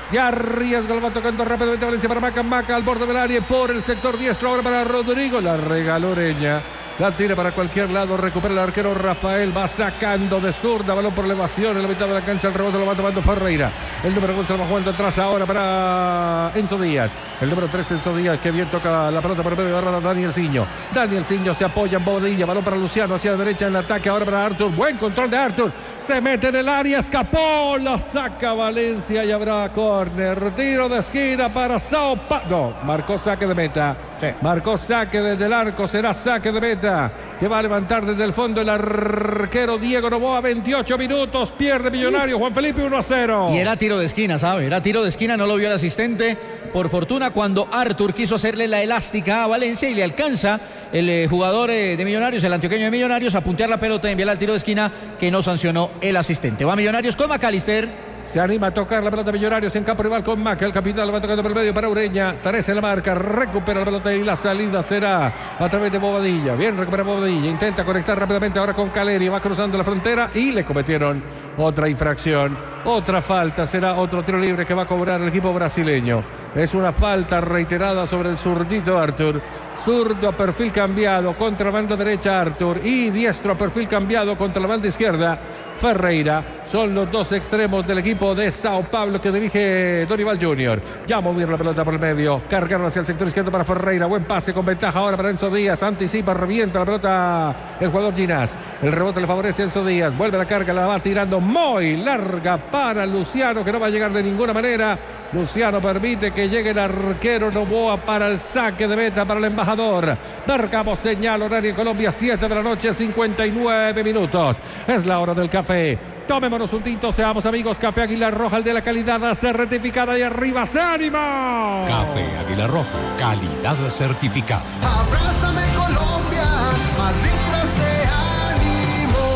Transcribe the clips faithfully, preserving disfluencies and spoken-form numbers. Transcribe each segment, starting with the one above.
Ya arriesga, lo va tocando rápidamente Valencia para Maca, Maca al borde del área por el sector diestro, ahora para Rodrigo, la regaló Ureña. La tira para cualquier lado, recupera el arquero Rafael, va sacando de zurda, balón por elevación en la mitad de la cancha, el rebote lo va tomando Ferreira. El número uno se lo va jugando atrás ahora para Enzo Díaz. El número tres, Enzo Díaz, que bien toca la pelota por el medio de barra Daniel Siño. Daniel Siño se apoya en Bobadilla, balón para Luciano hacia la derecha en el ataque, ahora para Arthur. Buen control de Arthur, se mete en el área, escapó, la saca Valencia y habrá córner. Tiro de esquina para Sao Paulo. No, marcó saque de meta. Sí. Marcó saque desde el arco, será saque de meta que va a levantar desde el fondo el arquero Diego Noboa. Veintiocho minutos, pierde Millonario, Juan Felipe, uno a cero. Y era tiro de esquina, ¿sabe? Era tiro de esquina, no lo vio el asistente. Por fortuna, cuando Arthur quiso hacerle la elástica a Valencia y le alcanza el eh, jugador eh, de Millonarios, el antioqueño de Millonarios, a puntear la pelota y enviarla al tiro de esquina que no sancionó el asistente. Va Millonarios con McAllister. Se anima a tocar la pelota de Millonarios en campo rival con Maca. El capitán lo va tocando por el medio para Ureña. Tarece la marca, recupera la pelota y la salida será a través de Bobadilla. Bien, recupera Bobadilla. Intenta conectar rápidamente ahora con Caleri. Va cruzando la frontera y le cometieron otra infracción. Otra falta. Será otro tiro libre que va a cobrar el equipo brasileño. Es una falta reiterada sobre el zurdito Arthur. Zurdo a perfil cambiado contra la banda derecha Arthur. Y diestro a perfil cambiado contra la banda izquierda Ferreira. Son los dos extremos del equipo de Sao Paulo que dirige Dorival junior Ya movieron la pelota por el medio, cargaron hacia el sector izquierdo para Ferreira, buen pase con ventaja ahora para Enzo Díaz, anticipa, revienta la pelota el jugador Ginás, el rebote le favorece a Enzo Díaz, vuelve la carga, la va tirando muy larga para Luciano, que no va a llegar de ninguna manera. Luciano permite que llegue el arquero Noboa para el saque de meta para el embajador. Marcamos señal, horario en Colombia, siete de la noche, cincuenta y nueve minutos. Es la hora del café. Tomémonos un tinto, seamos amigos. Café Águila Roja, el de la calidad certificada, y arriba se anima. Café Águila Roja, calidad certificada. Abrázame Colombia, arriba se animó.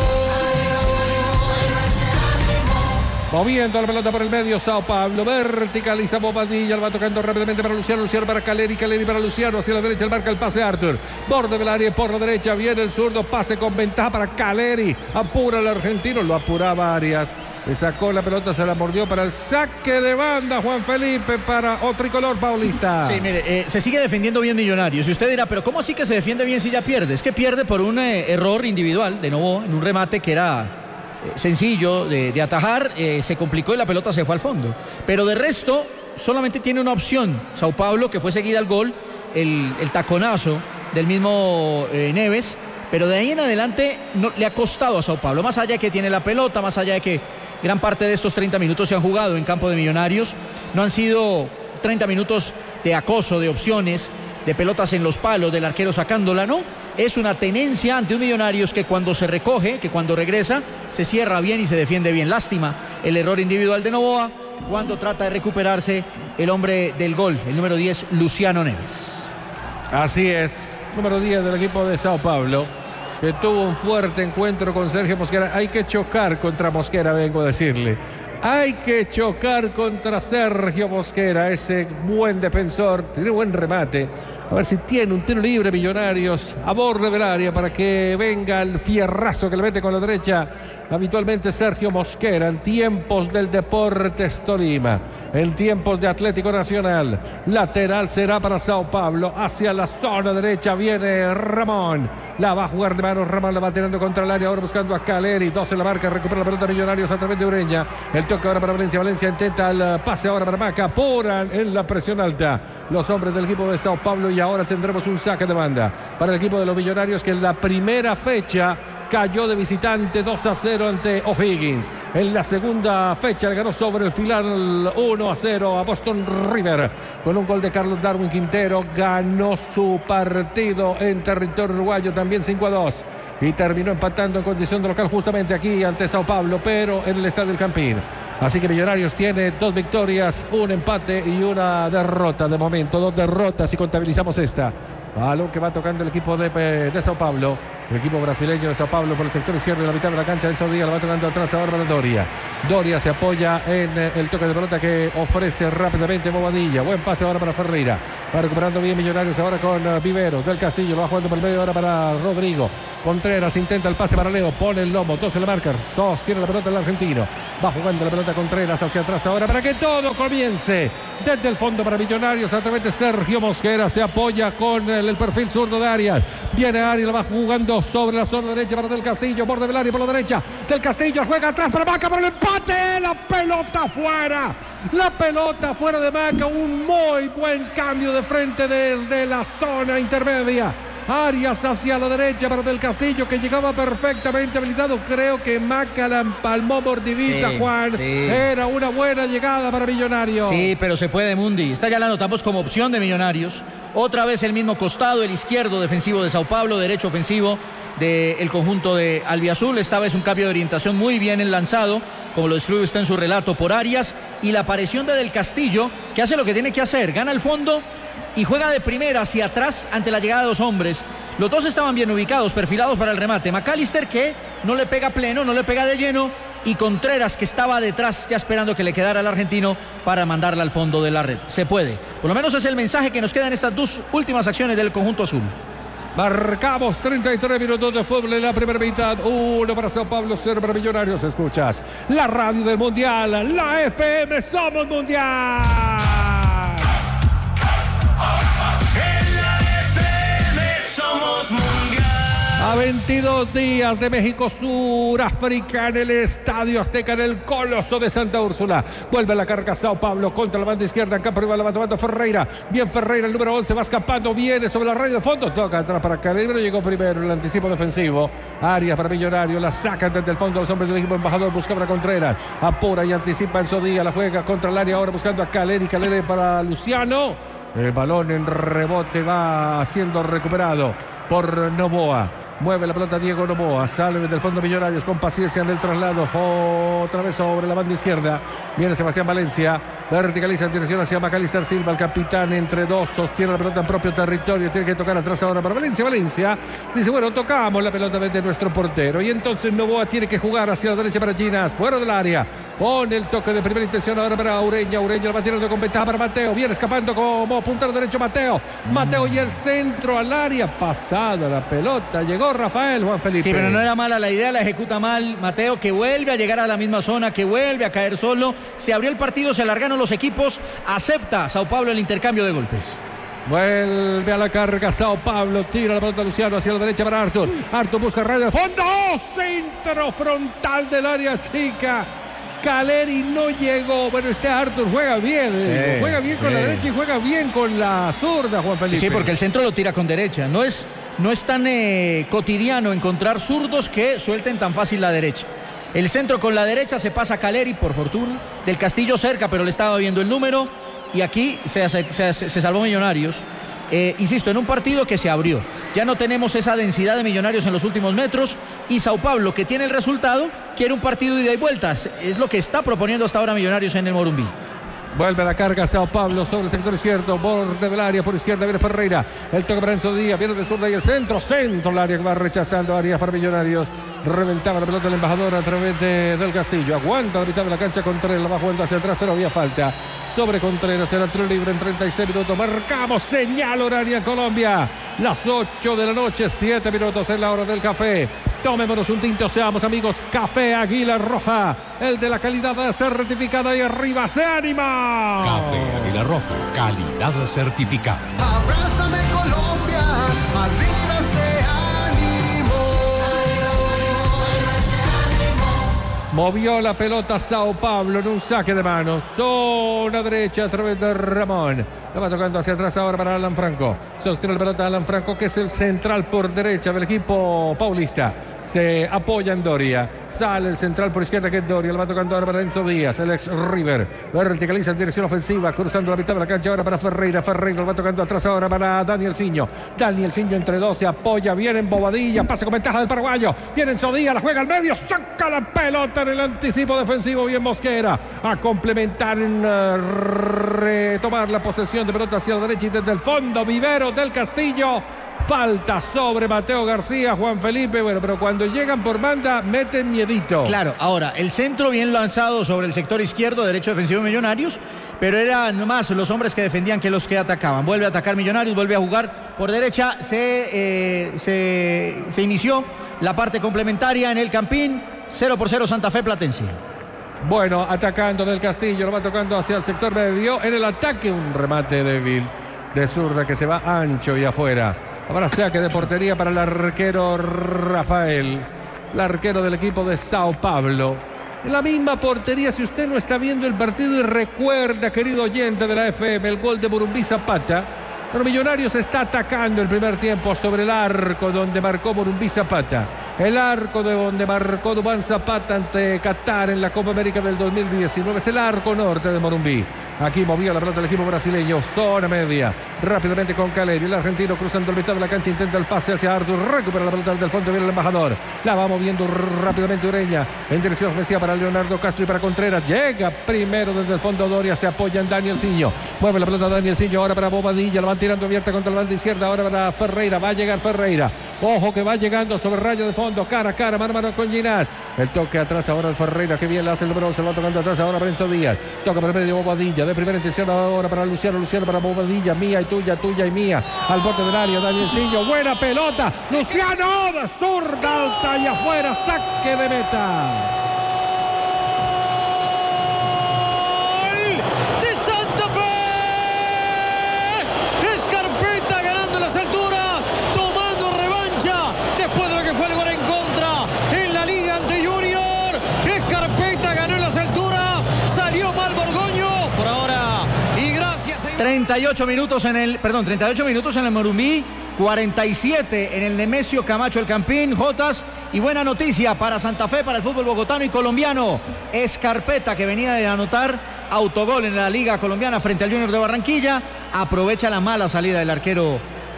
Moviendo la pelota por el medio, Sao Paulo verticaliza Bobadilla, lo va tocando rápidamente para Luciano, Luciano para Caleri, Caleri para Luciano, hacia la derecha, el marca el pase Arthur, borde del área por la derecha, viene el zurdo, pase con ventaja para Caleri, apura el argentino, lo apuraba Arias, le sacó la pelota, se la mordió para el saque de banda, Juan Felipe, para o tricolor paulista. Sí, mire, eh, se sigue defendiendo bien Millonarios, y usted dirá, pero ¿cómo así que se defiende bien si ya pierde? Es que pierde por un eh, error individual de Noboa, en un remate que era sencillo de, de atajar, eh, se complicó y la pelota se fue al fondo, pero de resto solamente tiene una opción Sao Paulo, que fue seguida al gol, el, el taconazo del mismo eh, Neves, pero de ahí en adelante no, le ha costado a Sao Paulo, más allá de que tiene la pelota, más allá de que gran parte de estos treinta minutos se han jugado en campo de Millonarios, no han sido treinta minutos de acoso, de opciones, de pelotas en los palos, del arquero sacándola, no, es una tenencia ante un Millonarios que cuando se recoge, que cuando regresa, se cierra bien y se defiende bien. Lástima el error individual de Noboa cuando trata de recuperarse el hombre del gol, el número diez, Luciano Neves. Así es, número diez del equipo de Sao Paulo, que tuvo un fuerte encuentro con Sergio Mosquera. Hay que chocar contra Mosquera, vengo a decirle. Hay que chocar contra Sergio Mosquera, ese buen defensor, tiene buen remate. A ver si tiene un tiro libre Millonarios a borde del área para que venga el fierrazo que le mete con la derecha habitualmente Sergio Mosquera en tiempos del Deportes Tolima, en tiempos de Atlético Nacional. Lateral será para Sao Paulo, hacia la zona derecha viene Ramón, la va a jugar de manos, Ramón la va tirando contra el área, ahora buscando a Caleri, dos en la marca, recupera la pelota Millonarios a través de Ureña, el toque ahora para Valencia, Valencia intenta el pase ahora para Maca, apuran en la presión alta los hombres del equipo de Sao Paulo y ahora tendremos un saque de banda para el equipo de los Millonarios, que en la primera fecha cayó de visitante dos a cero ante O'Higgins. En la segunda fecha le ganó sobre el final uno a cero a Boston River con un gol de Carlos Darwin Quintero. Ganó su partido en territorio uruguayo también cinco a dos y terminó empatando en condición de local justamente aquí ante Sao Paulo, pero en el Estadio El Campín. Así que Millonarios tiene dos victorias, un empate y una derrota de momento. Dos derrotas si contabilizamos esta. Balón que va tocando el equipo de, de Sao Paulo. El equipo brasileño de Sao Paulo por el sector izquierdo de la mitad de la cancha. Enzo Díaz la va tocando atrás ahora para Doria. Doria se apoya en el toque de pelota que ofrece rápidamente Bobadilla. Buen pase ahora para Ferreira. Va recuperando bien Millonarios ahora con Vivero. Del Castillo lo va jugando por el medio ahora para Rodrigo. Contreras intenta el pase para Leo. Pone el lomo. Dos en la marca. Sostiene la pelota el argentino. Va jugando la pelota Contreras hacia atrás ahora para que todo comience. Desde el fondo para Millonarios a través de Sergio Mosquera. Se apoya con el, el perfil zurdo de Arias. Viene Arias. La va jugando sobre la zona derecha para Del Castillo. Borde del área por la derecha. Del Castillo juega atrás para Maca para el empate. La pelota fuera. La pelota fuera de Maca. Un muy buen cambio de frente desde la zona intermedia. Arias hacia la derecha para Del Castillo, que llegaba perfectamente habilitado. Creo que Maca la empalmó mordidita, sí, Juan. Sí. Era una buena llegada para Millonarios. Sí, pero se puede, Mundi. Esta ya la anotamos como opción de Millonarios. Otra vez el mismo costado, el izquierdo defensivo de Sao Paulo, derecho ofensivo del conjunto de Albiazul. Esta vez un cambio de orientación muy bien enlanzado, como lo describe usted en su relato, por Arias. Y la aparición de Del Castillo, que hace lo que tiene que hacer. Gana el fondo y juega de primera hacia atrás ante la llegada de dos hombres. Los dos estaban bien ubicados, perfilados para el remate. McAllister, que no le pega pleno, no le pega de lleno, y Contreras, que estaba detrás ya esperando que le quedara al argentino para mandarla al fondo de la red. Se puede. Por lo menos es el mensaje que nos queda en estas dos últimas acciones del conjunto azul. Marcamos treinta y tres minutos de fútbol en la primera mitad. Uno para Sao Paulo, cero para Millonarios. Escuchas la radio del Mundial, la F M. Somos Mundial. A veintidós días de México, Suráfrica, en el Estadio Azteca, en el Coloso de Santa Úrsula. Vuelve la carga Sao Paulo contra la banda izquierda. En campo arriba la va tomando Ferreira. Bien Ferreira, el número once, va escapando. Viene sobre la raya de fondo. Toca atrás para Caleri. Llegó primero el anticipo defensivo. Arias para Millonario. La sacan desde el fondo los hombres del equipo embajador. Busca para Contreras. Apura y anticipa en su día. La juega contra el área ahora buscando a Caleri. Caleri para Luciano. El balón en rebote va siendo recuperado por Noboa. Mueve la pelota Diego Noboa, sale desde el fondo Millonarios con paciencia en el traslado, otra vez sobre la banda izquierda. Viene Sebastián Valencia, verticaliza en dirección hacia McAllister Silva, el capitán entre dos, sostiene la pelota en propio territorio, tiene que tocar atrás ahora para Valencia. Valencia dice, bueno, tocamos la pelota desde nuestro portero, y entonces Noboa tiene que jugar hacia la derecha para Ginas, fuera del área, con el toque de primera intención ahora para Ureña. Ureña la va tirando con ventaja para Mateo, viene escapando como puntero derecho Mateo, Mateo y el centro al área, pasada la pelota, llegó Rafael Juan Felipe. Sí, pero no era mala la idea, la ejecuta mal Mateo, que vuelve a llegar a la misma zona, que vuelve a caer solo. Se abrió el partido, se alargaron los equipos, acepta Sao Paulo el intercambio de golpes. Vuelve a la carga Sao Paulo, tira la pelota Luciano hacia la derecha para Arthur. Arthur busca red de fondo, centro frontal del área chica. Caleri no llegó. Bueno, este Arthur juega bien, sí, juega bien con sí. la derecha y juega bien con la zurda, Juan Felipe. Sí, porque el centro lo tira con derecha. No es, no es tan eh, cotidiano encontrar zurdos que suelten tan fácil la derecha. El centro con la derecha se pasa a Caleri, por fortuna. Del Castillo cerca, pero le estaba viendo el número. Y aquí se, se, se, se salvó Millonarios. Eh, insisto, en un partido que se abrió. Ya no tenemos esa densidad de Millonarios en los últimos metros, y Sao Paulo, que tiene el resultado, quiere un partido de ida y vuelta. Es lo que está proponiendo hasta ahora Millonarios en el Morumbí. Vuelve a la carga Sao Paulo sobre el sector izquierdo, borde del área, por izquierda viene Ferreira, el toque para Enzo Díaz, viene de zurda y el centro, centro, el área que va rechazando Arias para Millonarios, reventaba la pelota del embajador a través de Del Castillo, aguanta la mitad de la cancha, Contreras la va jugando hacia atrás, pero había falta sobre Contreras, era tiro libre en treinta y seis minutos, marcamos señal horaria en Colombia, las ocho de la noche, siete minutos en la hora del café. Tomémonos un tinto, seamos amigos. Café Águila Roja, el de la calidad certificada, y arriba se anima. Café Águila Roja, calidad certificada. Abrázame Colombia, arriba se animó. Movió la pelota Sao Paulo en un saque de manos. Zona derecha a través de Ramón. La va tocando hacia atrás ahora para Alan Franco. Sostiene la pelota Alan Franco, que es el central por derecha del equipo paulista. Se apoya en Doria. Sale el central por izquierda, que es Doria. La va tocando ahora para Enzo Díaz, el ex River. Verticaliza en dirección ofensiva, cruzando la mitad de la cancha ahora para Ferreira. Ferreira lo va tocando atrás ahora para Daniel Siño. Daniel Siño entre dos, se apoya bien en Bobadilla. Pase con ventaja del paraguayo. Viene Enzo Díaz, la juega al medio. Saca la pelota en el anticipo defensivo. Bien Mosquera. A complementar en uh, retomar la posesión de pelota hacia la derecha y desde el fondo Vivero. Del Castillo Falta sobre Mateo García, Juan Felipe. Bueno, pero cuando llegan por banda, meten miedito. Claro, ahora, el centro bien lanzado sobre el sector izquierdo, derecho defensivo de Millonarios, pero eran más los hombres que defendían que los que atacaban. Vuelve a atacar Millonarios, vuelve a jugar por derecha. Se, eh, se, se inició la parte complementaria en el Campín. cero por cero Santa Fe Platense. Bueno, atacando del Castillo, lo va tocando hacia el sector medio. En el ataque, un remate débil de zurda que se va ancho y afuera. Ahora saque de portería para el arquero Rafael, el arquero del equipo de Sao Paulo. En la misma portería, si usted no está viendo el partido y recuerda, querido oyente de la F M, el gol de Morumbí Zapata. Pero Millonarios está atacando el primer tiempo sobre el arco donde marcó Morumbí Zapata. El arco de donde marcó Duván Zapata ante Qatar en la Copa América del dos mil diecinueve. Es el arco norte de Morumbí. Aquí movía la pelota el equipo brasileño. Zona media. Rápidamente con Caleri. El argentino cruzando el mitad de la cancha. Intenta el pase hacia Artur. Recupera la pelota desde el fondo. Viene el embajador. La va moviendo rápidamente Ureña. En dirección ofensiva para Leonardo Castro y para Contreras. Llega primero desde el fondo Doria. Se apoya en Danielsinho. Mueve la pelota Danielsinho. Ahora para Bobadilla. La van tirando abierta contra la banda izquierda. Ahora para Ferreira. Va a llegar Ferreira. Ojo que va llegando sobre rayo de fondo. Cara a cara. Mano a mano con Ginás. El toque atrás ahora el Ferreira. Que bien le hace el número. Se va tocando atrás ahora Renzo Díaz. Toca por el medio Bobadilla. De primera intención ahora para Luciano. Luciano para Bobadilla. Mía y tuya, tuya y mía. Al bote del área. Danielsinho. Buena pelota. Luciano. De zurda alta y afuera. Saque de meta. treinta y ocho minutos en el, perdón, treinta y ocho minutos en el Morumbí, cuarenta y siete en el Nemesio Camacho El Campín, Jotas, y buena noticia para Santa Fe, para el fútbol bogotano y colombiano. Escarpeta, que venía de anotar autogol en la Liga Colombiana frente al Junior de Barranquilla, aprovecha la mala salida del arquero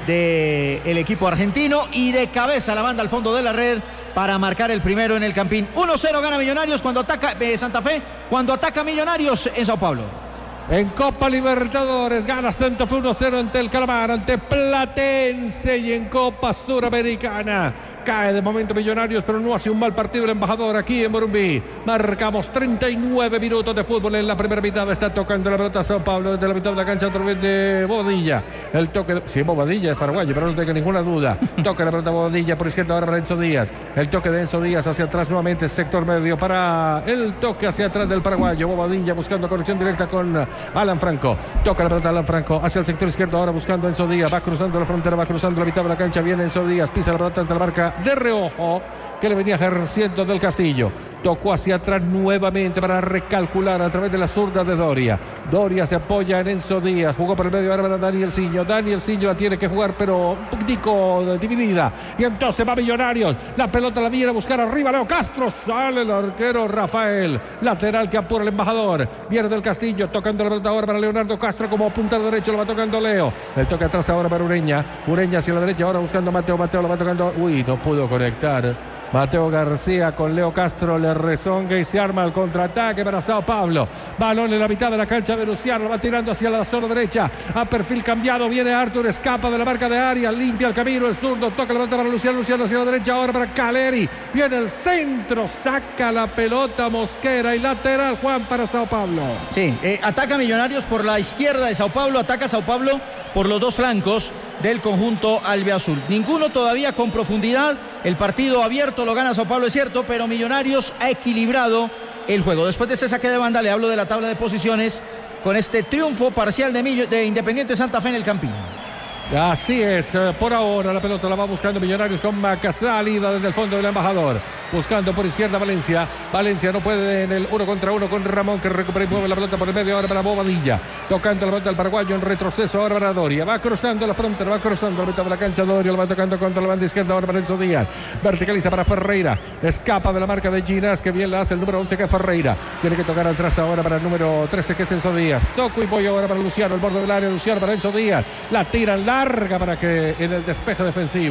del equipo argentino y de cabeza la manda al fondo de la red para marcar el primero en el Campín. uno cero gana Millonarios cuando ataca eh, Santa Fe, cuando ataca Millonarios en Sao Paulo. En Copa Libertadores gana Santa Fe uno cero ante el Calamar, ante Platense, y en Copa Suramericana cae de momento Millonarios, pero no hace un mal partido el embajador aquí en Morumbí. Marcamos treinta y nueve minutos de fútbol en la primera mitad. Está tocando la pelota Sao Paulo desde la mitad de la cancha a través de Bobadilla. El toque, de... sí, Bobadilla es paraguayo, pero no tengo ninguna duda. Toca la pelota Bobadilla por izquierda ahora para Enzo Díaz. El toque de Enzo Díaz hacia atrás nuevamente, sector medio para el toque hacia atrás del paraguayo. Bobadilla buscando conexión directa con Alan Franco. Toca la pelota Alan Franco hacia el sector izquierdo ahora buscando Enzo Díaz. Va cruzando la frontera, va cruzando la mitad de la cancha. Viene Enzo Díaz, pisa la pelota ante la marca de reojo que le venía ejerciendo del Castillo. Tocó hacia atrás nuevamente para recalcular a través de la zurda de Doria. Doria se apoya en Enzo Díaz. Jugó por el medio ahora para Danielsinho. Danielsinho la tiene que jugar, pero un poquitico dividida. Y entonces va Millonarios. La pelota la viene a buscar arriba Leo Castro. Sale el arquero Rafael. Lateral que apura el embajador. Viene del Castillo. Tocando la pelota ahora para Leonardo Castro como puntero derecho. Lo va tocando Leo. El toque atrás ahora para Ureña. Ureña hacia la derecha ahora buscando a Mateo. Mateo lo va tocando. Uy, no pudo conectar. Mateo García con Leo Castro, le rezonga y se arma el contraataque para Sao Paulo. Balón en la mitad de la cancha de Luciano, lo va tirando hacia la zona derecha, a perfil cambiado, viene Artur, escapa de la marca de área, limpia el camino, el zurdo, toca la pelota para Luciano, Luciano hacia la derecha, ahora para Caleri, viene el centro, saca la pelota Mosquera y lateral Juan para Sao Paulo. Sí, eh, ataca Millonarios por la izquierda de Sao Paulo, ataca Sao Paulo por los dos flancos del conjunto albiazul. Ninguno todavía con profundidad. El partido abierto lo gana Sao Paulo, es cierto, pero Millonarios ha equilibrado el juego. Después de este saque de banda, le hablo de la tabla de posiciones con este triunfo parcial de, Mill- de Independiente Santa Fe en el Campín. Así es, por ahora la pelota la va buscando Millonarios con Maca, salida desde el fondo del embajador, buscando por izquierda Valencia, Valencia no puede en el uno contra uno con Ramón, que recupera y mueve la pelota por el medio ahora para Bobadilla, tocando la pelota del paraguayo en retroceso ahora para Doria, va cruzando la frontera, va cruzando la mitad de la cancha Doria, lo va tocando contra la banda izquierda ahora para Enzo Díaz, verticaliza para Ferreira, escapa de la marca de Ginás, que bien la hace el número once que es Ferreira, tiene que tocar atrás ahora para el número trece que es Enzo Díaz, toco y voy ahora para Luciano, el borde del área, Luciano para Enzo Díaz, la tiran larga para que en el despeje defensivo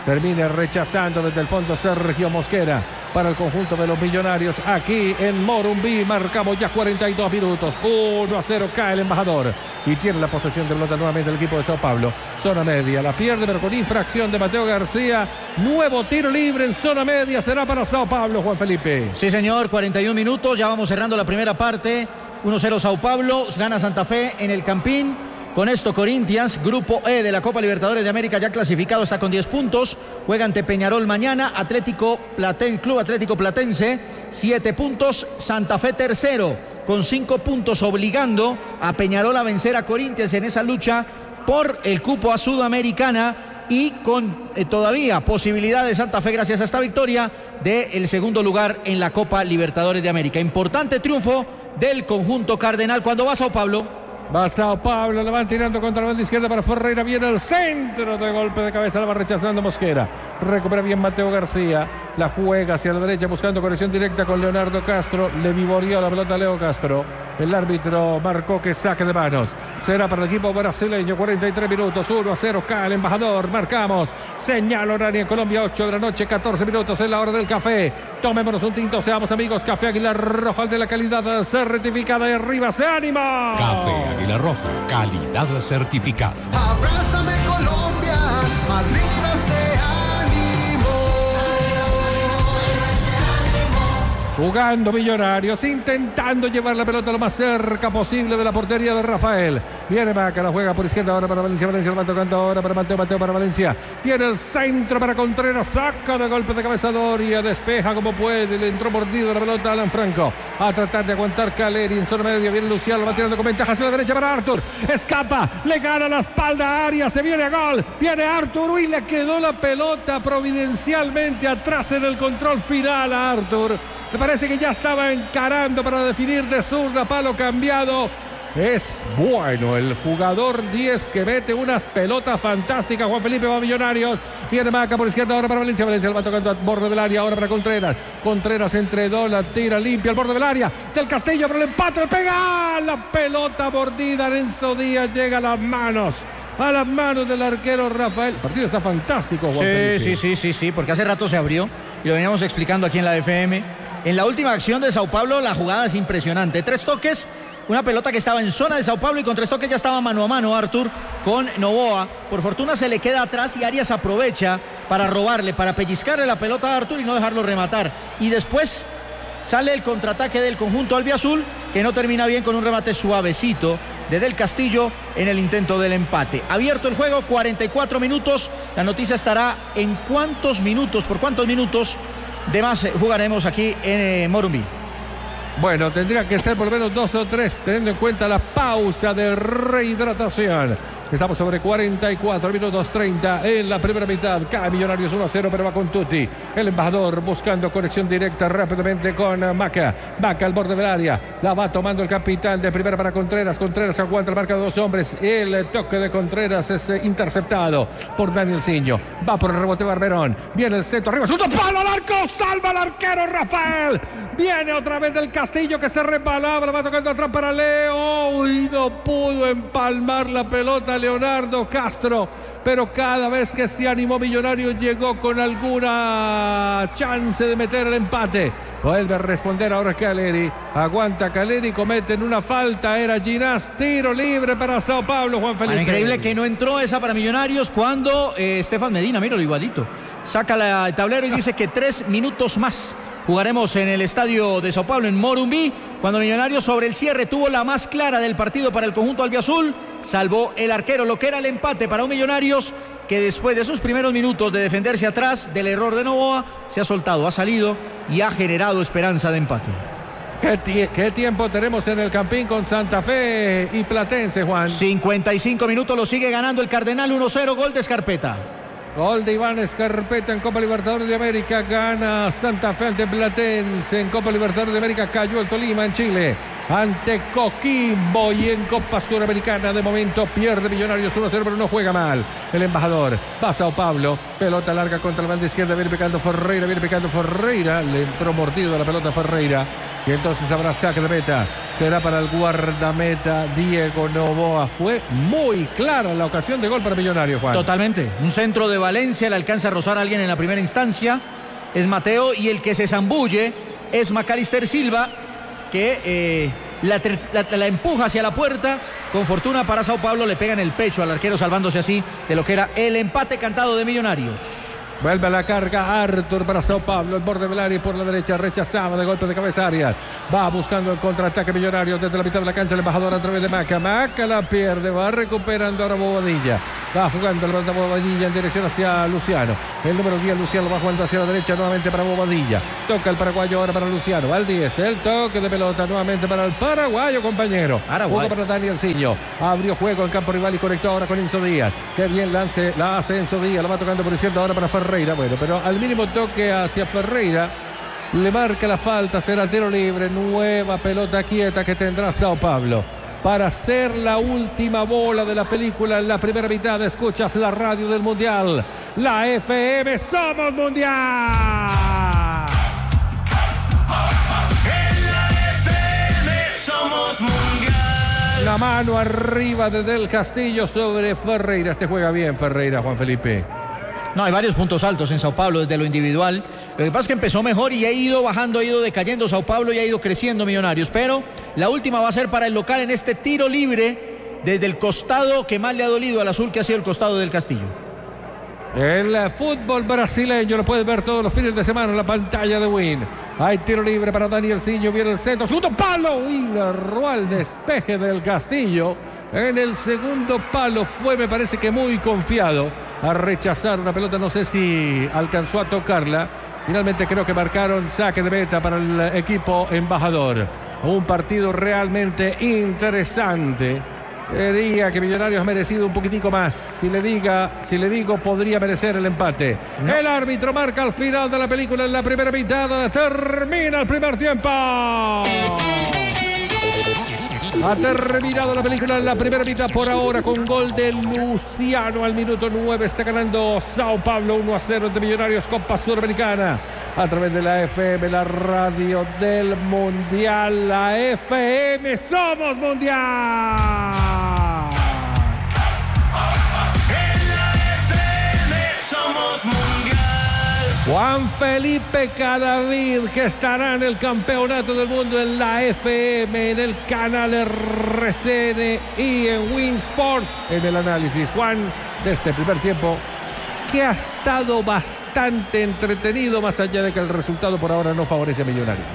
termine rechazando desde el fondo Sergio Mosquera para el conjunto de los Millonarios. Aquí en Morumbí marcamos ya cuarenta y dos minutos. uno a cero cae el embajador y tiene la posesión de pelota nuevamente el equipo de Sao Paulo. Zona media, la pierde pero con infracción de Mateo García. Nuevo tiro libre en zona media, será para Sao Paulo, Juan Felipe. Sí, señor, cuarenta y un minutos, ya vamos cerrando la primera parte. uno cero Sao Paulo, gana Santa Fe en el Campín. Con esto Corinthians, grupo E de la Copa Libertadores de América, ya clasificado, está con diez puntos. Juega ante Peñarol mañana. Atlético Platense, Club Atlético Platense, siete puntos. Santa Fe tercero, con cinco puntos, obligando a Peñarol a vencer a Corinthians en esa lucha por el cupo a Sudamericana. Y con eh, todavía posibilidad de Santa Fe, gracias a esta victoria, del segundo lugar en la Copa Libertadores de América. Importante triunfo del conjunto cardenal. Cuando va Sao Paulo. Va Sao Paulo, le van tirando contra la banda izquierda para Ferreira, viene el centro de golpe de cabeza, la va rechazando Mosquera, recupera bien Mateo García, la juega hacia la derecha buscando conexión directa con Leonardo Castro, le vivoreó la pelota a Leo Castro, el árbitro marcó que saque de manos, será para el equipo brasileño, cuarenta y tres minutos, uno a cero, cae el embajador, marcamos, señal horaria en Colombia, ocho de la noche, catorce minutos, es la hora del café, tomémonos un tinto, seamos amigos, Café Águila Roja, de la calidad certificada, y arriba se anima. Café Águila Roja, calidad certificada. Abrázame Colombia, Madrid hace ánimo. Jugando Millonarios, intentando llevar la pelota lo más cerca posible de la portería de Rafael. Viene Maca, la juega por izquierda ahora para Valencia. Valencia lo va tocando ahora para Mateo, Mateo para Valencia. Viene el centro para Contreras, saca de golpe de cabeza Doria, despeja como puede, le entró mordido la pelota a Alan Franco. A tratar de aguantar Caleri en zona media, viene Luciano, lo va tirando con ventaja hacia la derecha para Arthur. Escapa, le gana la espalda a Arias, se viene a gol. Viene Arthur y le quedó la pelota providencialmente atrás en el control final a Arthur. Me parece que ya estaba encarando para definir de zurda, palo cambiado. Es bueno el jugador diez que mete unas pelotas fantásticas. Juan Felipe va a Millonarios. Viene Maca por izquierda ahora para Valencia. Valencia lo va tocando al borde del área ahora para Contreras. Contreras entre dos, la tira limpia al borde del área. Del Castillo para el empate. Pega la pelota mordida. Renzo Díaz llega a las manos. A las manos del arquero Rafael. El partido está fantástico, Juan Sí, Felipe. sí, sí, sí, sí, porque hace rato se abrió y lo veníamos explicando aquí en la F M. En la última acción de Sao Paulo, la jugada es impresionante. Tres toques, una pelota que estaba en zona de Sao Paulo y con tres toques ya estaba mano a mano Arthur con Novoa. Por fortuna se le queda atrás y Arias aprovecha para robarle, para pellizcarle la pelota a Arthur y no dejarlo rematar. Y después sale el contraataque del conjunto albiazul, que no termina bien con un remate suavecito de Del Castillo en el intento del empate. Abierto el juego, cuarenta y cuatro minutos. La noticia estará en cuántos minutos, por cuántos minutos de más jugaremos aquí en eh, Morumbí. Bueno, tendría que ser por lo menos dos o tres, teniendo en cuenta la pausa de rehidratación. Estamos sobre cuarenta y cuatro minutos treinta en la primera mitad. Cae Millonarios uno a cero, pero va con Tutti. El embajador buscando conexión directa rápidamente con Maca. Maca al borde del área. La va tomando el capitán de primera para Contreras. Contreras aguanta la marca de dos hombres. El toque de Contreras es interceptado por Daniel Siño. Va por el rebote Barberón. Viene el centro arriba. Segundo palo al arco. Salva al arquero Rafael. Viene otra vez Del Castillo que se resbalaba. Va tocando atrás para Leo. Y no pudo empalmar la pelota Leonardo Castro, pero cada vez que se animó Millonarios llegó con alguna chance de meter el empate. Vuelve a responder ahora Caleri, aguanta Caleri, cometen una falta, era Ginás, tiro libre para Sao Paulo, Juan Felipe. Bueno, increíble que no entró esa para Millonarios cuando eh, Estefan Medina, míralo igualito, saca la, el tablero y dice que tres minutos más jugaremos en el estadio de Sao Paulo en Morumbí, cuando Millonarios sobre el cierre tuvo la más clara del partido para el conjunto albiazul, salvó el arquero, lo que era el empate para un Millonarios que después de sus primeros minutos de defenderse atrás del error de Novoa, se ha soltado, ha salido y ha generado esperanza de empate. ¿Qué, ¿Qué tiempo tenemos en el Campín con Santa Fe y Platense, Juan? cincuenta y cinco minutos, lo sigue ganando el Cardenal, uno cero, gol de Escarpeta. Gol de Iván Escarpeta en Copa Libertadores de América. Gana Santa Fe ante Platense en Copa Libertadores de América. Cayó el Tolima en Chile. ante Coquimbo, y en Copa Suramericana de momento pierde Millonarios uno a cero, pero no juega mal el embajador. Va a Sao Paulo, pelota larga contra la banda izquierda, viene picando Ferreira, viene picando Ferreira, le entró mordido la pelota a Ferreira, y entonces habrá saque de meta, será para el guardameta Diego Noboa. Fue muy clara la ocasión de gol para Millonarios, Juan. Totalmente, un centro de Valencia, le alcanza a rozar a alguien en la primera instancia, es Mateo, y el que se zambulle es Macalister Silva, que eh, la, la, la empuja hacia la puerta. Con fortuna para Sao Paulo, le pega en el pecho al arquero, salvándose así de lo que era el empate cantado de Millonarios. Vuelve a la carga Arthur para Sao Paulo, el borde del área por la derecha, rechazaba de golpe de cabeza Arias. Va buscando el contraataque Millonario desde la mitad de la cancha, el embajador a través de Maca. Maca la pierde, va recuperando ahora Bobadilla. Va jugando la pelota Bobadilla en dirección hacia Luciano. El número diez, Luciano, va jugando hacia la derecha nuevamente para Bobadilla. Toca el paraguayo ahora para Luciano. Va al diez, el toque de pelota nuevamente para el paraguayo, compañero. Paraguay. Juego para Danielsinho. Abrió juego en campo rival y conectó ahora con Enzo Díaz. Qué bien lance, la hace Enzo Díaz. La va tocando por izquierda ahora para Ferreira. Bueno, pero al mínimo toque hacia Ferreira le marca la falta, será tiro libre. Nueva pelota quieta que tendrá Sao Paulo para hacer la última bola de la película en la primera mitad. Escuchas la radio del Mundial, la F M, somos Mundial. En la F M somos Mundial. La mano arriba de Del Castillo sobre Ferreira. Este juega bien Ferreira, Juan Felipe. No, hay varios puntos altos en Sao Paulo desde lo individual. Lo que pasa es que empezó mejor y ha ido bajando, ha ido decayendo Sao Paulo y ha ido creciendo Millonarios. Pero la última va a ser para el local en este tiro libre desde el costado que más le ha dolido al azul, que ha sido el costado del Castillo. El fútbol brasileño lo puedes ver todos los fines de semana en la pantalla de Win. Hay tiro libre para Danielsinho, viene el centro, segundo palo, y le erró al despeje del Castillo. En el segundo palo fue, me parece que muy confiado a rechazar una pelota, no sé si alcanzó a tocarla. Finalmente creo que marcaron saque de meta para el equipo embajador. Un partido realmente interesante. Diría que Millonarios ha merecido un poquitico más. Si le diga, si le digo, podría merecer el empate. No. El árbitro marca al final de la película en la primera mitad. Termina el primer tiempo. Ha terminado la película en la primera mitad por ahora con gol de Luciano al minuto nueve. Está ganando Sao Paulo uno a cero de Millonarios, Copa Sudamericana. A través de la F M, la radio del Mundial. La F M, somos Mundial. En la F M somos Mundial. Juan Felipe Cadavid, que estará en el campeonato del mundo en la F M, en el canal R C N y en Win Sports, en el análisis, Juan, de este primer tiempo, que ha estado bastante entretenido, más allá de que el resultado por ahora no favorece a Millonarios.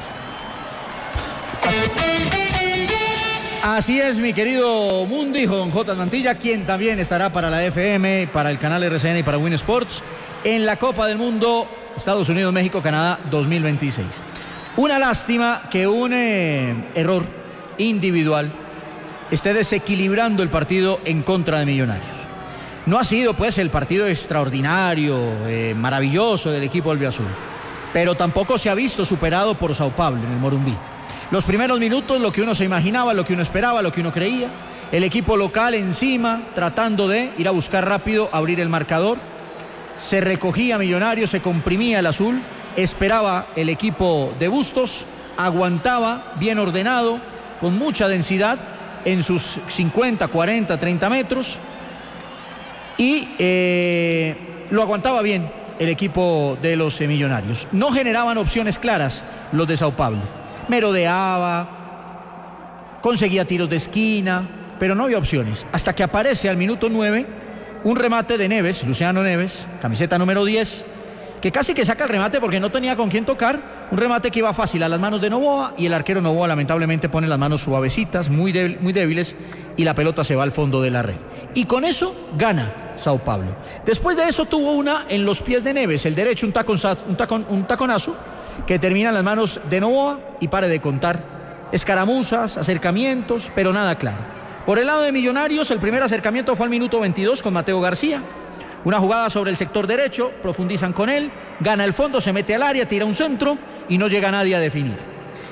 Así es, mi querido Mundi, don J. Mantilla, quien también estará para la F M, para el canal R C N y para Win Sports en la Copa del Mundo Estados Unidos, México, Canadá dos mil veintiséis. Una lástima que un eh, error individual esté desequilibrando el partido en contra de Millonarios. No ha sido pues el partido extraordinario, eh, maravilloso del equipo albiazul, pero tampoco se ha visto superado por Sao Paulo en el Morumbí. Los primeros minutos, lo que uno se imaginaba, lo que uno esperaba, lo que uno creía, el equipo local encima, tratando de ir a buscar rápido, abrir el marcador. Se recogía Millonarios, se comprimía el azul, esperaba el equipo de Bustos, aguantaba bien ordenado, con mucha densidad en sus cincuenta, cuarenta, treinta metros, y eh, lo aguantaba bien el equipo de los eh, Millonarios. No generaban opciones claras los de Sao Paulo. Merodeaba, conseguía tiros de esquina, pero no había opciones. Hasta que aparece al minuto nueve un remate de Neves, Luciano Neves, camiseta número diez, que casi que saca el remate porque no tenía con quién tocar. Un remate que iba fácil a las manos de Noboa, y el arquero Noboa lamentablemente pone las manos suavecitas, muy, débil, muy débiles, y la pelota se va al fondo de la red. Y con eso gana Sao Paulo. Después de eso tuvo una en los pies de Neves, el derecho, un, tacon, un, tacon, un taconazo que termina en las manos de Noboa, y pare de contar. Escaramuzas, acercamientos, pero nada claro. Por el lado de Millonarios, el primer acercamiento fue al minuto veintidós con Mateo García. Una jugada sobre el sector derecho, profundizan con él, gana el fondo, se mete al área, tira un centro y no llega nadie a definir.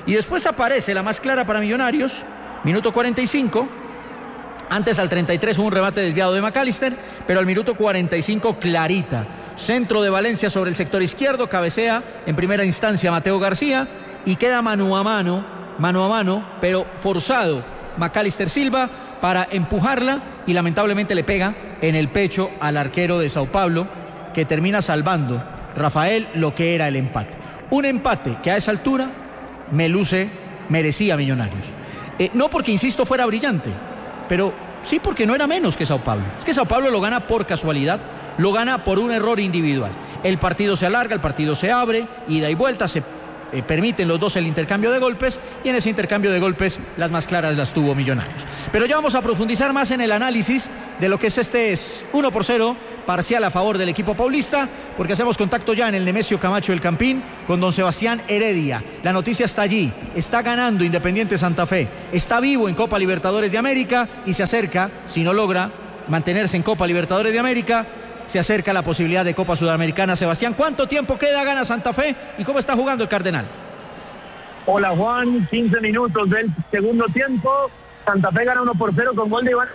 Y después aparece la más clara para Millonarios, minuto cuarenta y cinco. Antes al treinta y tres hubo un remate desviado de McAllister, pero al minuto cuarenta y cinco clarita. Centro de Valencia sobre el sector izquierdo, cabecea en primera instancia Mateo García y queda mano a mano, mano a mano, pero forzado McAllister Silva para empujarla y lamentablemente le pega en el pecho al arquero de Sao Paulo, que termina salvando, Rafael, lo que era el empate. Un empate que a esa altura me luce, merecía Millonarios. Eh, no porque, insisto, fuera brillante, pero sí porque no era menos que Sao Paulo. Es que Sao Paulo lo gana por casualidad, lo gana por un error individual. El partido se alarga, el partido se abre, ida y vuelta, se eh, permiten los dos el intercambio de golpes, y en ese intercambio de golpes las más claras las tuvo Millonarios. Pero ya vamos a profundizar más en el análisis de lo que es este uno por cero parcial a favor del equipo paulista, porque hacemos contacto ya en el Nemesio Camacho del Campín con don Sebastián Heredia. La noticia está allí, está ganando Independiente Santa Fe, está vivo en Copa Libertadores de América y se acerca, si no logra mantenerse en Copa Libertadores de América, se acerca la posibilidad de Copa Sudamericana. Sebastián, ¿cuánto tiempo queda, gana Santa Fe y cómo está jugando el Cardenal? Hola Juan, quince minutos del segundo tiempo, Santa Fe gana uno por cero con gol de Iván,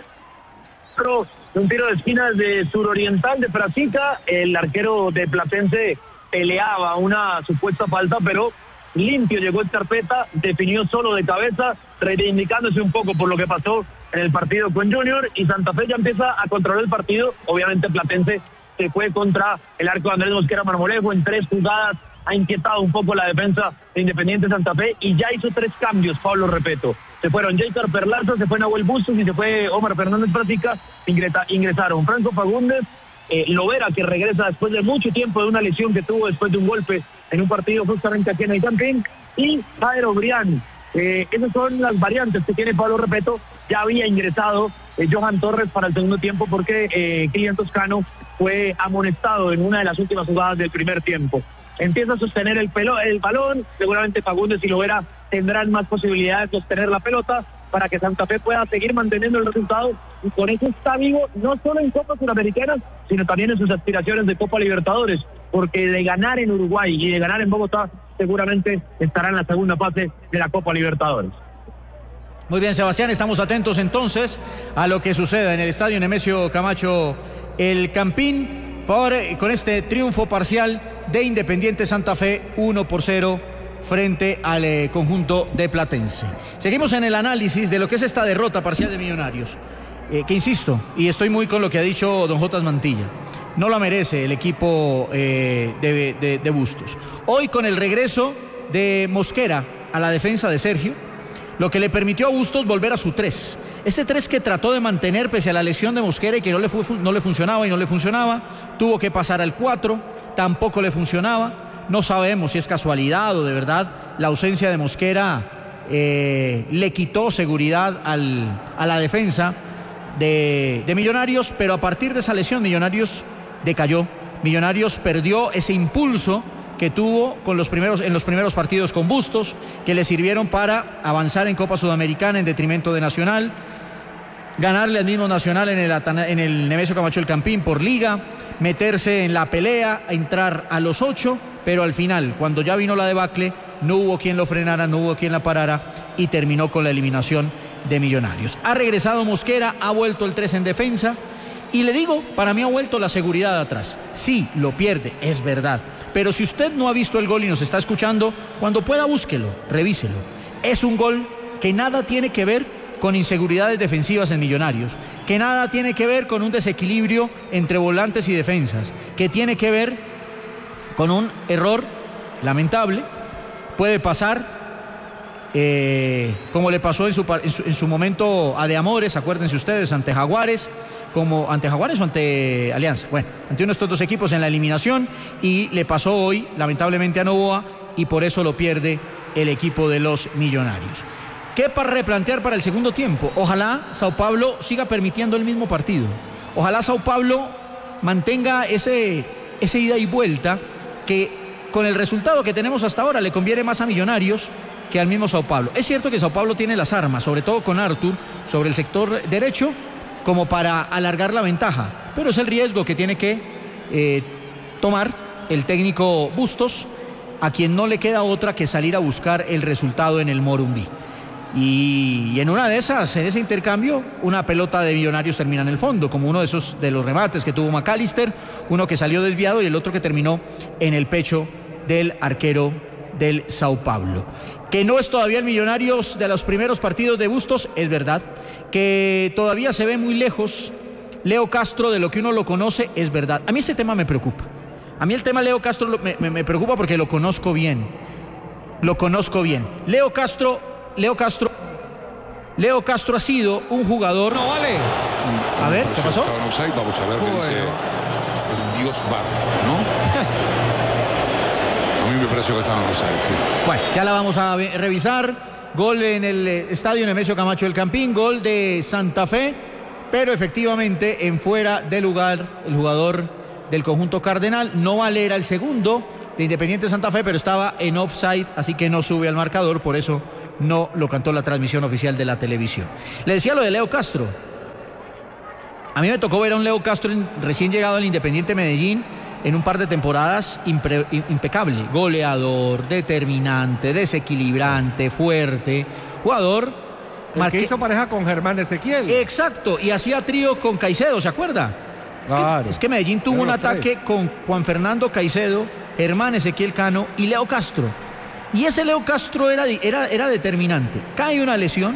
un tiro de esquina de suroriental de Pratica. El arquero de Platense peleaba una supuesta falta, pero limpio llegó el carpeta, definió solo de cabeza, reivindicándose un poco por lo que pasó en el partido con Junior, y Santa Fe ya empieza a controlar el partido. Obviamente Platense se fue contra el arco de Andrés Mosquera Marmolejo en tres jugadas, ha inquietado un poco la defensa de Independiente Santa Fe y ya hizo tres cambios, Pablo Repeto. Se fueron Jacob Perlaza, se fue Nahuel Bustos y se fue Omar Fernández Pratica. Ingresa, ingresaron Franco Fagundes, eh, Lovera, que regresa después de mucho tiempo de una lesión que tuvo después de un golpe en un partido justamente aquí en el Campín, y Jairo Brián. Eh, esas son las variantes que tiene Pablo Repeto. Ya había ingresado eh, Johan Torres para el segundo tiempo porque eh, Kylian Toscano fue amonestado en una de las últimas jugadas del primer tiempo. Empieza a sostener el, pelo, el balón, seguramente Fagundes y Lovera tendrán más posibilidades de sostener la pelota para que Santa Fe pueda seguir manteniendo el resultado, y con eso está vivo no solo en Copa Sudamericana, sino también en sus aspiraciones de Copa Libertadores, porque de ganar en Uruguay y de ganar en Bogotá seguramente estará en la segunda fase de la Copa Libertadores. Muy bien, Sebastián, estamos atentos entonces a lo que suceda en el estadio Nemesio Camacho el Campín por, con este triunfo parcial de Independiente Santa Fe uno por cero frente al eh, conjunto de Platense. Seguimos en el análisis de lo que es esta derrota parcial de Millonarios, eh, que insisto, y estoy muy con lo que ha dicho don Jotas Mantilla, no la merece el equipo eh, de, de, de Bustos. Hoy, con el regreso de Mosquera a la defensa de Sergio, lo que le permitió a Bustos volver a su tres. Ese tres que trató de mantener pese a la lesión de Mosquera y que no le, fu- no le funcionaba y no le funcionaba, tuvo que pasar al cuatro, tampoco le funcionaba. No sabemos si es casualidad o de verdad la ausencia de Mosquera eh, le quitó seguridad al, a la defensa de, de Millonarios, pero a partir de esa lesión Millonarios decayó. Millonarios perdió ese impulso que tuvo con los primeros, en los primeros partidos con Bustos, que le sirvieron para avanzar en Copa Sudamericana en detrimento de Nacional, ganarle al mismo Nacional en el, en el Nemesio Camacho del Campín por liga, meterse en la pelea, entrar a los ocho, pero al final, cuando ya vino la debacle, no hubo quien lo frenara, no hubo quien la parara y terminó con la eliminación de Millonarios. Ha regresado Mosquera, ha vuelto el tres en defensa y le digo, para mí ha vuelto la seguridad atrás. Sí, lo pierde, es verdad, pero si usted no ha visto el gol y nos está escuchando, cuando pueda búsquelo, revíselo. Es un gol que nada tiene que ver con inseguridades defensivas en Millonarios, que nada tiene que ver con un desequilibrio entre volantes y defensas, que tiene que ver con un error lamentable. Puede pasar, eh, como le pasó en su, en, su, en su momento a De Amores, acuérdense ustedes, ante Jaguares, como ante Jaguares o ante Alianza, bueno, ante uno de estos dos equipos en la eliminación, y le pasó hoy, lamentablemente, a Novoa, y por eso lo pierde el equipo de los Millonarios. ¿Qué para replantear para el segundo tiempo? Ojalá Sao Paulo siga permitiendo el mismo partido. Ojalá Sao Paulo mantenga ese, ese ida y vuelta que con el resultado que tenemos hasta ahora le conviene más a Millonarios que al mismo Sao Paulo. Es cierto que Sao Paulo tiene las armas, sobre todo con Arthur, sobre el sector derecho, como para alargar la ventaja, pero es el riesgo que tiene que eh, tomar el técnico Bustos a quien no le queda otra que salir a buscar el resultado en el Morumbí. Y, y en una de esas, en ese intercambio, una pelota de Millonarios termina en el fondo, como uno de esos de los remates que tuvo McAllister, uno que salió desviado y el otro que terminó en el pecho del arquero del Sao Paulo. Que no es todavía el Millonarios de los primeros partidos de Bustos, es verdad. Que todavía se ve muy lejos Leo Castro de lo que uno lo conoce, es verdad. A mí ese tema me preocupa. A mí el tema Leo Castro me, me, me preocupa porque lo conozco bien. Lo conozco bien. Leo Castro... Leo Castro Leo Castro ha sido un jugador. No vale. A ver, ¿qué pasó? Vamos a ver qué Bueno. dice el Dios Bar, ¿no? A mí me pareció que estaba en offside, sí. Bueno, ya la vamos a ve- revisar. Gol en el eh, estadio Nemesio Camacho del Campín, gol de Santa Fe, pero efectivamente en fuera de lugar el jugador del conjunto cardenal. No Valera, el segundo de Independiente Santa Fe, pero estaba en offside, así que no sube al marcador, por eso no lo cantó la transmisión oficial de la televisión. Le decía lo de Leo Castro. A mí me tocó ver a un Leo Castro en, recién llegado al Independiente Medellín en un par de temporadas impre, impecable, goleador, determinante, desequilibrante, fuerte, jugador. El marque... que hizo pareja con Germán Ezequiel. Exacto, y hacía trío con Caicedo, ¿se acuerda? Claro. Es que, es que Medellín tuvo Eran un los ataque tres. con Juan Fernando Caicedo, Germán Ezequiel Cano y Leo Castro. Y ese Leo Castro era, era, era determinante. Cae una lesión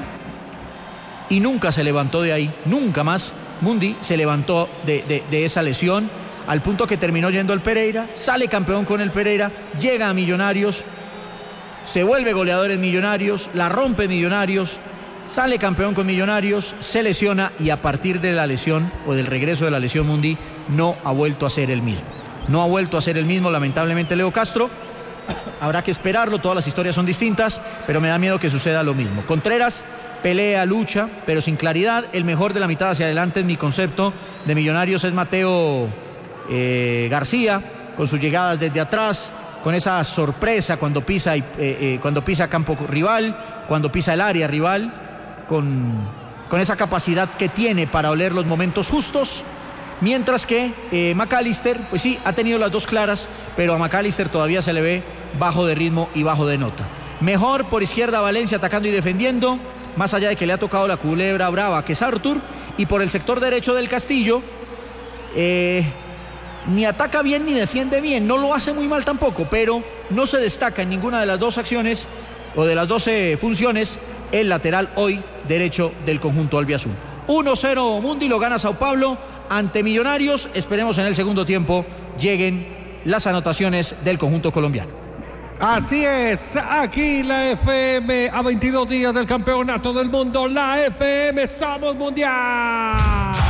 y nunca se levantó de ahí, nunca más. Mundi se levantó de, de, de esa lesión, al punto que terminó yendo al Pereira, sale campeón con el Pereira, llega a Millonarios, se vuelve goleador en Millonarios, la rompe Millonarios, sale campeón con Millonarios, se lesiona y a partir de la lesión o del regreso de la lesión Mundi no ha vuelto a ser el mismo. No ha vuelto a ser el mismo, lamentablemente, Leo Castro. Habrá que esperarlo, todas las historias son distintas, pero me da miedo que suceda lo mismo. Contreras pelea, lucha, pero sin claridad. El mejor de la mitad hacia adelante, en mi concepto de Millonarios, es Mateo eh, García, con sus llegadas desde atrás, con esa sorpresa cuando pisa, eh, eh, cuando pisa campo rival, cuando pisa el área rival, con, con esa capacidad que tiene para oler los momentos justos. Mientras que eh, McAllister, pues sí, ha tenido las dos claras, pero a McAllister todavía se le ve bajo de ritmo y bajo de nota. Mejor por izquierda Valencia atacando y defendiendo, más allá de que le ha tocado la culebra brava que es Arthur, y por el sector derecho del Castillo, eh, ni ataca bien ni defiende bien, no lo hace muy mal tampoco, pero no se destaca en ninguna de las dos acciones o de las doce funciones el lateral hoy derecho del conjunto albiazul. uno cero Mundi, lo gana Sao Paulo ante Millonarios. Esperemos en el segundo tiempo lleguen las anotaciones del conjunto colombiano. Así es, aquí la F M a veintidós días del campeonato del mundo. La F M, somos mundial.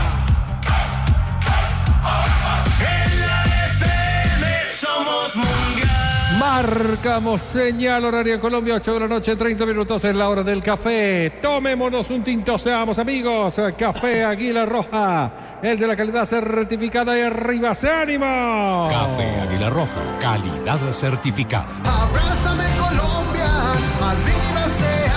En la F M somos mundial. Marcamos señal horaria en Colombia, ocho de la noche, treinta minutos, es la hora del café. Tomémonos un tinto, seamos amigos. Café Águila Roja, el de la calidad certificada, y arriba se ánimo. Café Águila Roja, calidad certificada. Abrázame Colombia, arriba ese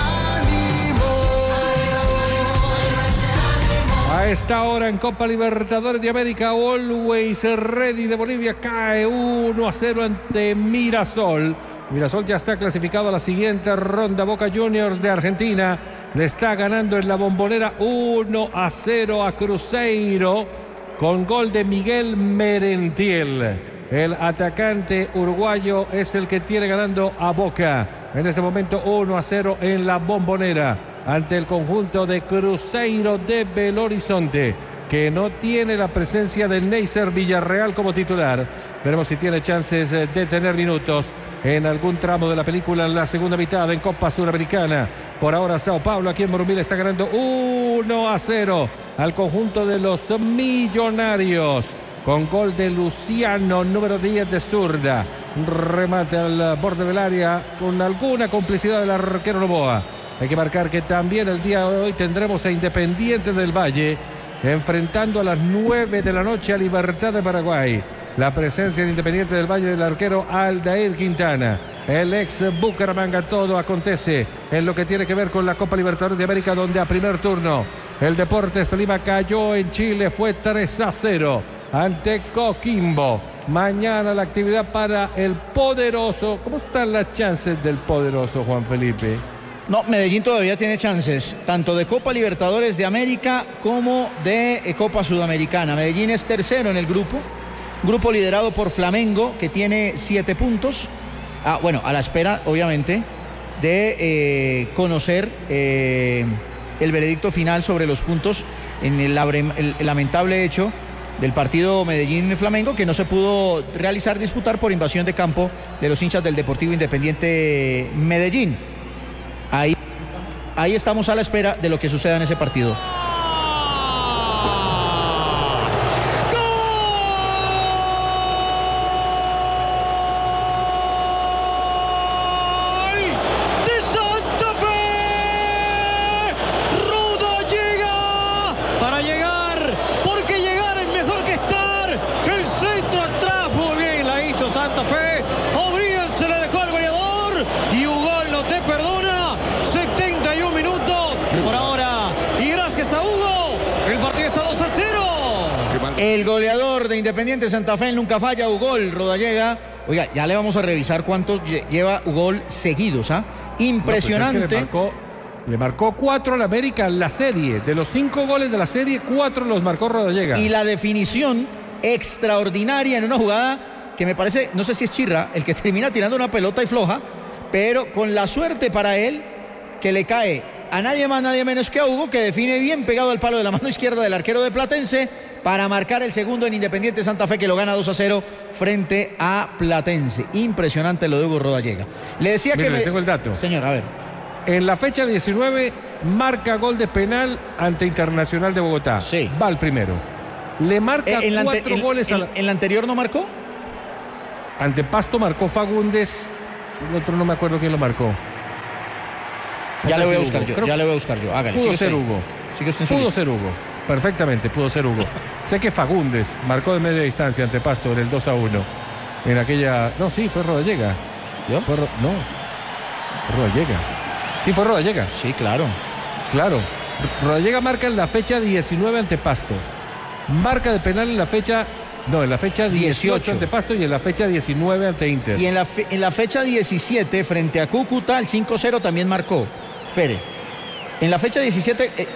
ánimo. A esta hora en Copa Libertadores de América, Always Ready de Bolivia cae uno a cero ante Mirasol. Mirasol ya está clasificado a la siguiente ronda. Boca Juniors de Argentina le está ganando en la Bombonera uno a cero a Cruzeiro con gol de Miguel Merentiel. El atacante uruguayo es el que tiene ganando a Boca en este momento uno a cero en la Bombonera ante el conjunto de Cruzeiro de Belo Horizonte, que no tiene la presencia del Neisser Villarreal como titular. Veremos si tiene chances de tener minutos en algún tramo de la película en la segunda mitad en Copa Suramericana. Por ahora Sao Paulo aquí en Morumbi está ganando uno a cero al conjunto de los Millonarios, con gol de Luciano, número diez de zurda. Un remate al borde del área con alguna complicidad del arquero Noboa. Hay que marcar que también el día de hoy tendremos a Independiente del Valle enfrentando a las nueve de la noche a Libertad de Paraguay. La presencia de Independiente del Valle del arquero Aldair Quintana, el ex Bucaramanga. Todo acontece en lo que tiene que ver con la Copa Libertadores de América, donde a primer turno el Deportes Tolima cayó en Chile, fue tres a cero ante Coquimbo. Mañana la actividad para el poderoso. ¿Cómo están las chances del poderoso, Juan Felipe? No, Medellín todavía tiene chances, tanto de Copa Libertadores de América como de eh, Copa Sudamericana. Medellín es tercero en el grupo, grupo liderado por Flamengo, que tiene siete puntos. Ah, bueno, a la espera, obviamente, de eh, conocer eh, el veredicto final sobre los puntos en el, el, el lamentable hecho del partido Medellín-Flamengo, que no se pudo realizar, disputar por invasión de campo de los hinchas del Deportivo Independiente Medellín. Ahí, ahí estamos a la espera de lo que suceda en ese partido. El goleador de Independiente Santa Fe nunca falla, Ugol Rodallega. Oiga, ya le vamos a revisar cuántos lleva Ugol seguidos, ¿ah? Impresionante. No, pues es que le, marcó, le marcó cuatro al América en la serie. De los cinco goles de la serie, cuatro los marcó Rodallega. Y la definición extraordinaria en una jugada que me parece, no sé si es Chirra, el que termina tirando una pelota y floja, pero con la suerte para él que le cae a nadie más, nadie menos que a Hugo, que define bien pegado al palo de la mano izquierda del arquero de Platense para marcar el segundo en Independiente Santa Fe, que lo gana dos a cero frente a Platense. Impresionante lo de Hugo Rodallega. Le decía Mira, que... le me... tengo el dato. Señor, a ver. En la fecha diecinueve marca gol de penal ante Internacional de Bogotá. Sí. Va al primero. Le marca Eh, en cuatro ante- en- goles a la... en- ¿En la anterior no marcó? Ante Pasto marcó Fagundes. El otro no me acuerdo quién lo marcó. Ya le voy a Hugo. buscar yo, Creo ya que le voy a buscar yo. Hágale. Pudo sigue ser usted. Hugo. Sigue usted en su Pudo lista. ser Hugo. Perfectamente, pudo ser Hugo. Sé que Fagundes marcó de media distancia ante Pasto en el dos a uno. En aquella... No, sí, fue Rodallega. ¿Yo? Fue Ro- No. Rodallega. Sí, fue Rodallega. Sí, claro. Claro. Rodallega marca en la fecha diecinueve ante Pasto. Marca de penal en la fecha... No, en la fecha dieciocho, dieciocho ante Pasto y en la fecha diecinueve ante Inter. Y en la, fe- en la fecha diecisiete, frente a Cúcuta, el cinco cero también marcó. Espere. En la fecha diecisiete... eh,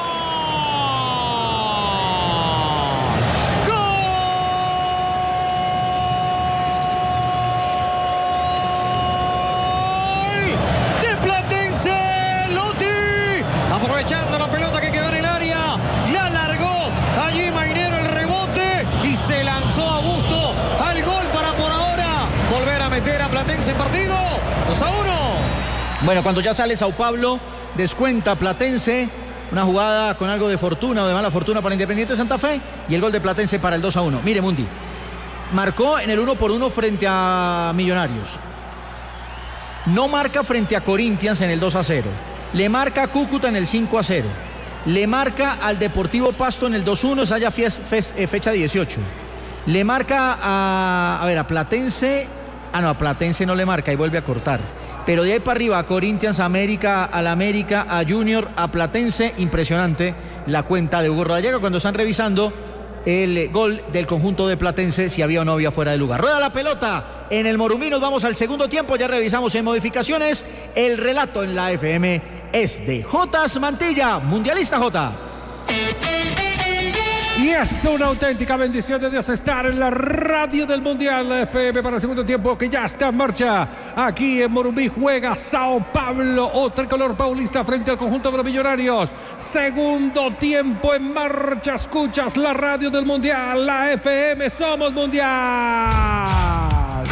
de Platense, Lotti, aprovechando la pelota que quedó en el área, la largó allí Mainero el rebote y se lanzó a gusto al gol para por ahora volver a meter a Platense en partido. dos a uno. Bueno, cuando ya sale Sao Paulo, descuenta Platense. Una jugada con algo de fortuna o de mala fortuna para Independiente Santa Fe. Y el gol de Platense para el dos a uno. Mire, Mundi. Marcó en el uno por uno frente a Millonarios. No marca frente a Corinthians en el dos a cero. Le marca a Cúcuta en el cinco a cero. Le marca al Deportivo Pasto en el dos a uno. Esa ya fies- fes- eh, fecha dieciocho. Le marca a... A ver, a Platense... Ah, no, a Platense no le marca y vuelve a cortar. Pero de ahí para arriba, a Corinthians, a América, al América, a Junior, a Platense. Impresionante la cuenta de Hugo Rodallega cuando están revisando el eh, gol del conjunto de Platense, si había o no había fuera de lugar. Rueda la pelota en el Morumbí, nos vamos al segundo tiempo, ya revisamos en modificaciones. El relato en la F M es de Jotas Mantilla, mundialista Jotas. Y es una auténtica bendición de Dios estar en la radio del Mundial, la F M, para el segundo tiempo que ya está en marcha. Aquí en Morumbí juega Sao Paulo, o tricolor paulista frente al conjunto de los Millonarios. Segundo tiempo en marcha, escuchas la radio del Mundial, la F M, somos Mundial.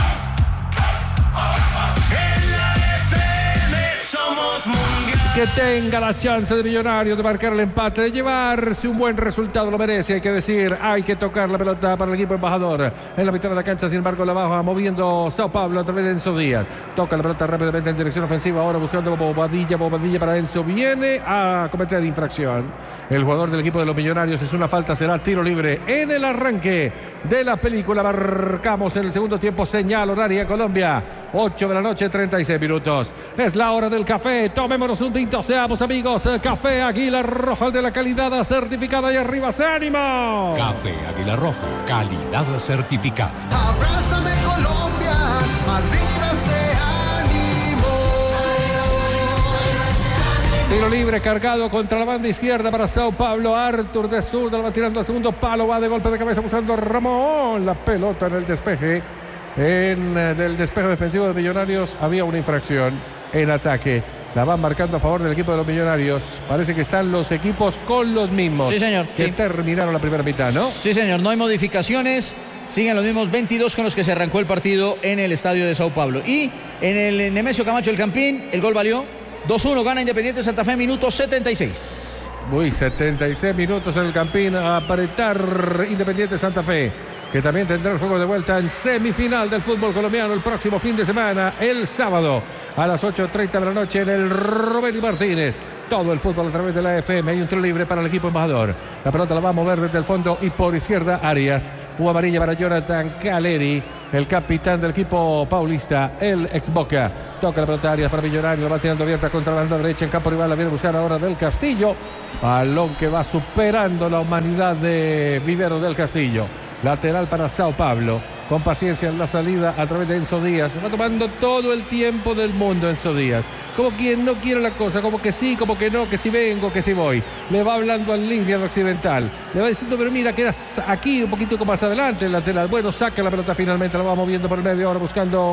En la F M somos mundial. Que tenga la chance de Millonarios de marcar el empate, de llevarse un buen resultado, lo merece, hay que decir, hay que tocar la pelota para el equipo embajador. En la mitad de la cancha, sin embargo, la baja, moviendo Sao Paulo a través de Enzo Díaz. Toca la pelota rápidamente en dirección ofensiva, ahora buscando Bobadilla, Bobadilla para Enzo, viene a cometer infracción. El jugador del equipo de los Millonarios, es una falta, será tiro libre en el arranque de la película. Marcamos en el segundo tiempo, señal horaria Colombia, ocho de la noche, treinta y seis minutos. Es la hora del café, tomémonos un día. Bendito seamos, amigos. Café Águila Roja de la calidad certificada y arriba se ánimo. Café Águila Roja, calidad certificada. Abrázame Colombia, arriba se ánimo. Tiro libre cargado contra la banda izquierda para Sao Paulo. Arthur de zurda lo va tirando al segundo palo. Va de golpe de cabeza buscando Ramón. La pelota en el despeje. En el despeje defensivo de Millonarios había una infracción en ataque. La van marcando a favor del equipo de los Millonarios. Parece que están los equipos con los mismos. Sí, señor. Que Sí. terminaron la primera mitad, ¿no? Sí, señor, no hay modificaciones. Siguen los mismos veintidós con los que se arrancó el partido en el estadio de Sao Paulo. Y en el Nemesio Camacho El Campín, el gol valió dos uno, gana Independiente Santa Fe, minuto setenta y seis. Uy, setenta y seis minutos en el Campín a apretar Independiente Santa Fe, que también tendrá el juego de vuelta en semifinal del fútbol colombiano el próximo fin de semana, el sábado a las ocho treinta de la noche en el Roberto Martínez. Todo el fútbol a través de la F M. Hay un tiro libre para el equipo embajador. La pelota la va a mover desde el fondo y por izquierda Arias. U amarilla para Jonathan Caleri, el capitán del equipo paulista, el ex Boca. Toca la pelota Arias para Millonario. La va tirando abierta contra la banda derecha en campo rival. La viene a buscar ahora del Castillo. Balón que va superando la humanidad de Vivero del Castillo. Lateral para Sao Paulo. Con paciencia en la salida a través de Enzo Díaz. Se va tomando todo el tiempo del mundo Enzo Díaz. Como quien no quiere la cosa, como que sí, como que no, que si vengo, que si voy. Le va hablando al línea occidental. Le va diciendo, pero mira, quedas aquí un poquito más adelante el lateral. Bueno, saca la pelota finalmente, la va moviendo por el medio, ahora buscando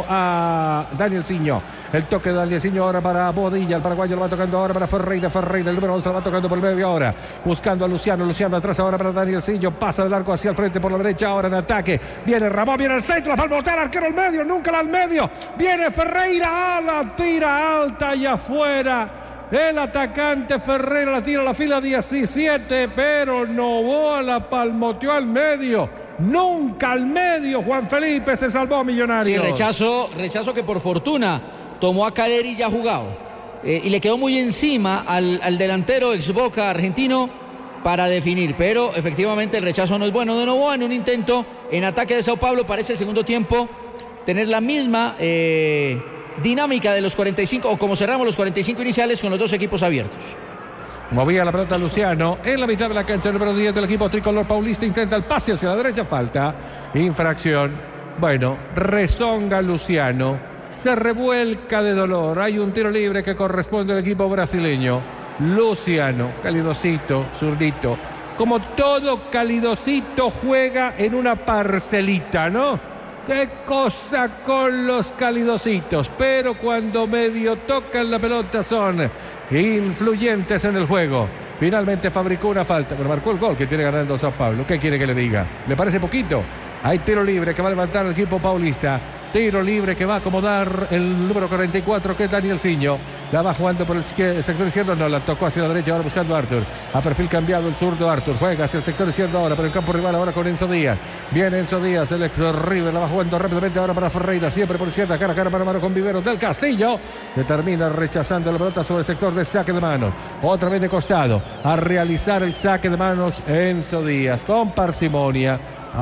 a Daniel Siño. El toque de Daniel Siño ahora para Bodilla, el paraguayo lo va tocando ahora para Ferreira. Ferreira, el número once, lo va tocando por el medio ahora. Buscando a Luciano, Luciano atrás ahora para Daniel Siño. Pasa del arco hacia el frente por la derecha, ahora en ataque. Viene Ramón, viene el centro, la va a botar arquero al medio, nunca la al medio. Viene Ferreira, a la tira alta y afuera. El atacante Ferreira la tira a la fila diecisiete, pero Novoa la palmoteó al medio. Nunca al medio, Juan Felipe, se salvó Millonario. Sí, rechazo, rechazo que por fortuna tomó a Caleri ya jugado. Eh, y le quedó muy encima al, al delantero ex Boca argentino para definir. Pero efectivamente el rechazo no es bueno de Novoa en un intento en ataque de Sao Paulo. Parece el segundo tiempo tener la misma eh, dinámica de los cuarenta y cinco, o como cerramos los cuarenta y cinco iniciales, con los dos equipos abiertos. Movía la pelota Luciano en la mitad de la cancha, el número diez del equipo tricolor paulista. Intenta el pase hacia la derecha, falta, infracción. Bueno, rezonga Luciano, se revuelca de dolor. Hay un tiro libre que corresponde al equipo brasileño. Luciano, calidosito, zurdito. Como todo calidosito juega en una parcelita, ¿no? Qué cosa con los calidositos, pero cuando medio tocan la pelota son influyentes en el juego. Finalmente fabricó una falta, pero marcó el gol que tiene ganando Sao Paulo. ¿Qué quiere que le diga? ¿Le parece poquito? Hay tiro libre que va a levantar el equipo paulista. Tiro libre que va a acomodar el número cuarenta y cuatro, que es Daniel Siño. La va jugando por el sector izquierdo, no, la tocó hacia la derecha, ahora buscando a Arthur. A perfil cambiado el zurdo Arthur. Juega hacia el sector izquierdo ahora, por el campo rival ahora con Enzo Díaz. Viene Enzo Díaz, el ex River, la va jugando rápidamente ahora para Ferreira. Siempre por izquierda, cara a cara, mano a mano con Vivero del Castillo. Que termina rechazando la pelota sobre el sector de saque de manos. Otra vez de costado, a realizar el saque de manos Enzo Díaz. Con parsimonia,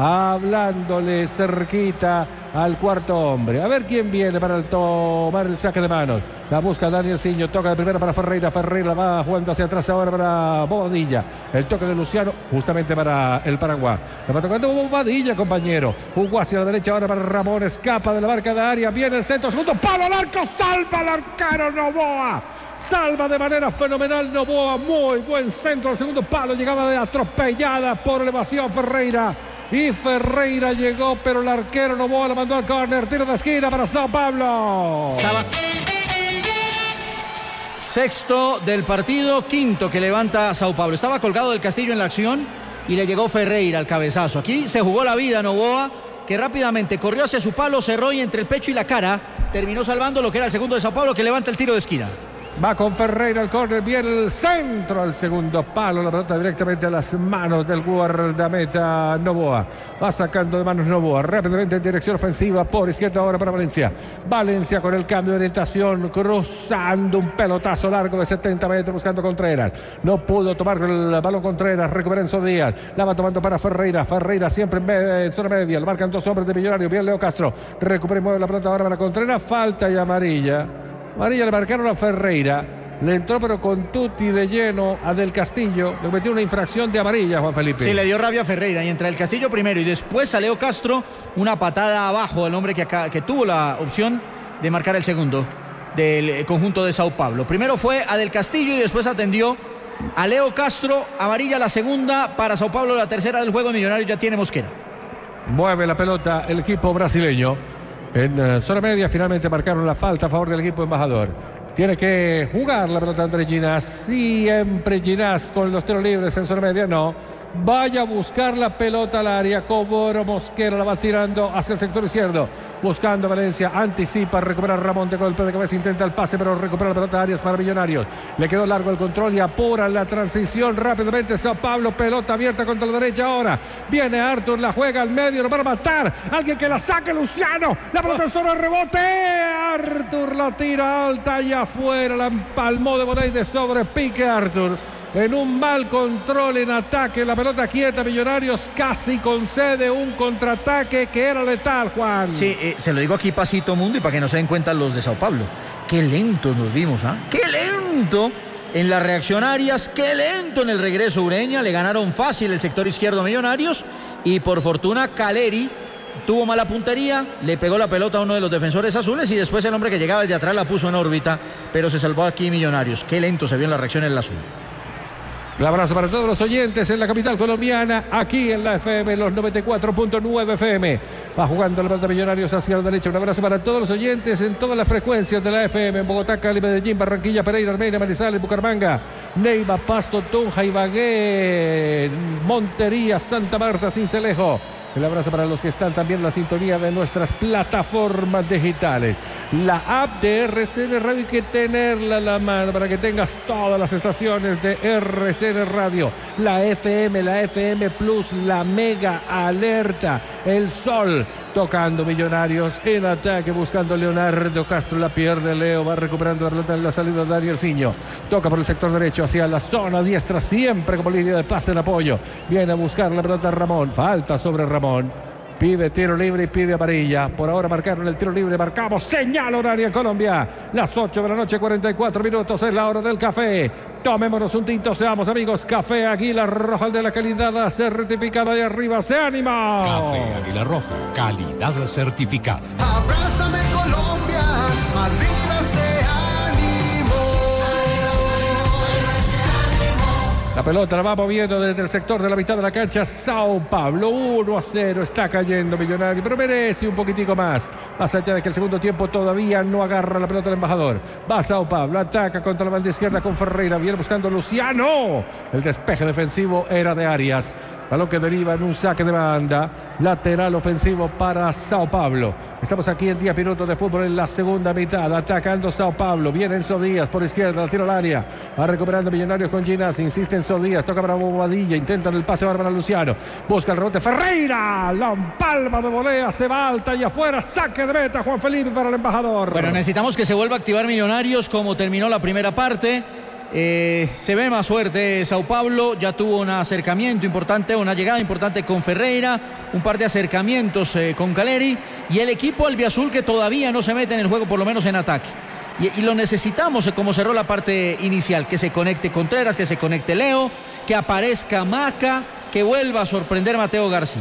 hablándole cerquita al cuarto hombre. A ver quién viene para el tomar el saque de manos. La busca Daniel Siño, toca de primera para Ferreira. Ferreira va jugando hacia atrás ahora para Bobadilla. El toque de Luciano justamente para el Paraguay. La va tocando Bobadilla, compañero. Jugó hacia la derecha ahora para Ramón. Escapa de la marca de área. Viene el centro, segundo palo al arco. Salva al arquero Novoa. Salva de manera fenomenal Novoa. Muy buen centro al segundo palo. Llegaba de atropellada por elevación Ferreira. Y Ferreira llegó, pero el arquero Novoa la mandó al córner. Tiro de esquina para Sao Paulo. Estaba sexto del partido, quinto que levanta Sao Paulo. Estaba colgado del Castillo en la acción y le llegó Ferreira al cabezazo. Aquí se jugó la vida Novoa, que rápidamente corrió hacia su palo, cerró y entre el pecho y la cara terminó salvando lo que era el segundo de Sao Paulo, que levanta el tiro de esquina. Va con Ferreira al córner, viene el centro al segundo palo, la pelota directamente a las manos del guardameta Novoa. Va sacando de manos Novoa, rápidamente en dirección ofensiva por izquierda ahora para Valencia. Valencia con el cambio de orientación, cruzando un pelotazo largo de setenta metros buscando Contreras. No pudo tomar el balón Contreras, recupera Enzo Díaz, la va tomando para Ferreira. Ferreira siempre en, medio, en zona media, le marcan dos hombres de Millonario, bien Leo Castro. Recupera y mueve la pelota ahora para Contreras, falta y amarilla. Amarilla le marcaron a Ferreira. le entró pero con tutti de lleno a Del Castillo, le metió una infracción de amarilla, Juan Felipe. Sí, le dio rabia a Ferreira y entra Del Castillo primero y después a Leo Castro, una patada abajo del hombre que, acá, que tuvo la opción de marcar el segundo del conjunto de Sao Paulo. Primero fue a Del Castillo y después atendió a Leo Castro, amarilla la segunda para Sao Paulo, la tercera del juego. Millonarios ya tiene Mosquera. Mueve la pelota el equipo brasileño. En uh, zona media finalmente marcaron la falta a favor del equipo embajador. Tiene que jugar la pelota Andrés Ginás. Siempre Ginás con los tiros libres en zona media. No. Vaya a buscar la pelota al área. Coboro Mosquera la va tirando hacia el sector izquierdo. Buscando Valencia. Anticipa. Recupera Ramón de golpe de cabeza. Intenta el pase, pero recupera la pelota a Arias para Millonarios. Le quedó largo el control y apura la transición rápidamente. Sao Paulo. Pelota abierta contra la derecha ahora. Viene Arthur. La juega al medio. Lo van a matar. Alguien que la saque. Luciano. La pelota solo el rebote. Arthur la tira alta y afuera. La empalmó de Bonay de sobre pique Arthur. En un mal control en ataque, la pelota quieta, Millonarios casi concede un contraataque que era letal, Juan. Sí, eh, se lo digo aquí pasito mundo y para que no se den cuenta los de Sao Paulo. Qué lentos nos vimos, ¿ah? ¿eh? Qué lento en las reaccionarias, qué lento en el regreso Ureña. Le ganaron fácil el sector izquierdo a Millonarios y por fortuna Caleri tuvo mala puntería, le pegó la pelota a uno de los defensores azules y después el hombre que llegaba desde atrás la puso en órbita, pero se salvó aquí Millonarios. Qué lento se vio en la reacción en el azul. Un abrazo para todos los oyentes en la capital colombiana, aquí en la F M, los noventa y cuatro punto nueve F M. Va jugando la pelota Millonarios hacia la derecha. Un abrazo para todos los oyentes en todas las frecuencias de la F M, en Bogotá, Cali, Medellín, Barranquilla, Pereira, Armenia, Manizales, Bucaramanga, Neiva, Pasto, Tunja, Ibagué, Montería, Santa Marta, Sincelejo. El abrazo para los que están también en la sintonía de nuestras plataformas digitales. La app de R C N Radio hay que tenerla a la mano para que tengas todas las estaciones de R C N Radio. La F M, la F M Plus, la Mega Alerta, el Sol. Tocando Millonarios en ataque, buscando Leonardo Castro, la pierde Leo, va recuperando la pelota en la salida de Daniel Ciño. Toca por el sector derecho hacia la zona diestra, siempre como línea de pase en apoyo. Viene a buscar la pelota Ramón, falta sobre Ramón. Pide tiro libre y pide amarilla. Por ahora marcaron el tiro libre. Marcamos señal horaria en Colombia. Las ocho de la noche, cuarenta y cuatro minutos. Es la hora del café. Tomémonos un tinto, seamos amigos. Café Águila Roja, de la calidad certificada de arriba. ¡Se anima! Café Águila Roja, calidad certificada. Abrázame Colombia, arriba se animó. La pelota la va moviendo desde el sector de la mitad de la cancha Sao Paulo. uno a cero está cayendo Millonario, pero merece un poquitico más. Más allá de que el segundo tiempo todavía no agarra la pelota el embajador. Va Sao Paulo, ataca contra la banda izquierda con Ferreira. Viene buscando Luciano. El despeje defensivo era de Arias. Balón que deriva en un saque de banda. Lateral ofensivo para Sao Paulo. Estamos aquí en diez minutos de fútbol en la segunda mitad. Atacando Sao Paulo. Viene Enzo Díaz por izquierda. La tiro al área. Va recuperando Millonarios con Ginás. Insiste Enzo Díaz. Toca para Bobadilla. Intentan el pase para Luciano. Busca el rebote. Ferreira. La palma de volea. Se va alta y afuera. Saque de meta. Juan Felipe para el embajador. Bueno, necesitamos que se vuelva a activar Millonarios como terminó la primera parte. Eh, se ve más fuerte Sao Paulo, ya tuvo un acercamiento importante, una llegada importante con Ferreira, un par de acercamientos eh, con Caleri y el equipo albiazul que todavía no se mete en el juego, por lo menos en ataque. Y, y lo necesitamos, eh, como cerró la parte inicial, que se conecte Contreras, que se conecte Leo, que aparezca Maca, que vuelva a sorprender Mateo García.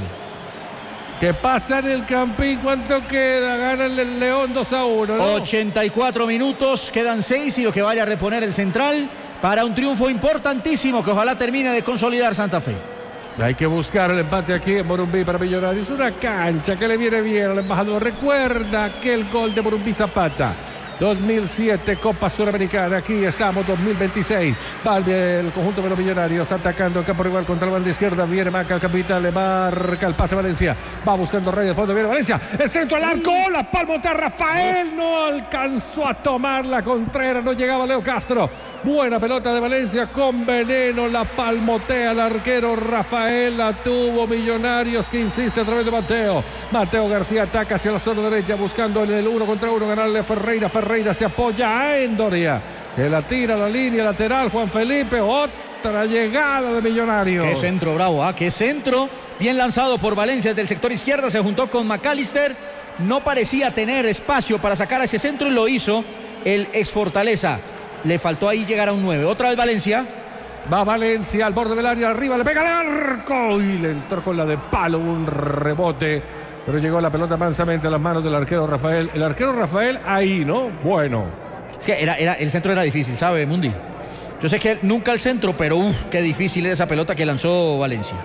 ¿Qué pasa en el Campín? ¿Cuánto queda? Gana el León dos a uno, ¿no? ochenta y cuatro minutos, quedan seis y lo que vaya a reponer el central para un triunfo importantísimo que ojalá termine de consolidar Santa Fe. Hay que buscar el empate aquí en Morumbí para Millonarios. Una cancha que le viene bien al embajador. Recuerda aquel gol de Morumbí Zapata. dos mil siete Copa Suramericana, aquí estamos dos mil veintiséis, va el conjunto de los Millonarios atacando el campo rival contra la banda izquierda, viene Maca, el capitán, le marca el pase a Valencia, va buscando Rey de fondo, viene Valencia, el centro al arco, la palmotea Rafael, no alcanzó a tomar la Contreras, no llegaba Leo Castro, buena pelota de Valencia con veneno, la palmotea el arquero Rafael, la tuvo Millonarios que insiste a través de Mateo, Mateo García ataca hacia la zona derecha buscando el uno contra uno, ganarle a Ferreira, Ferreira se apoya en Doria, que la tira a la línea lateral, Juan Felipe, otra llegada de Millonarios. Qué centro bravo, ¿ah? Qué centro, bien lanzado por Valencia desde el sector izquierda, se juntó con McAllister, no parecía tener espacio para sacar a ese centro y lo hizo el ex Fortaleza. le faltó ahí llegar a un nueve. Otra vez Valencia. Va Valencia al borde del área, arriba, le pega al arco y le entró con la de palo, un rebote, pero llegó la pelota mansamente a las manos del arquero Rafael. El arquero Rafael ahí, ¿no? Bueno. Es que era, era, el centro era difícil, ¿sabe, Mundi? Yo sé que nunca el centro, pero uff, qué difícil era esa pelota que lanzó Valencia.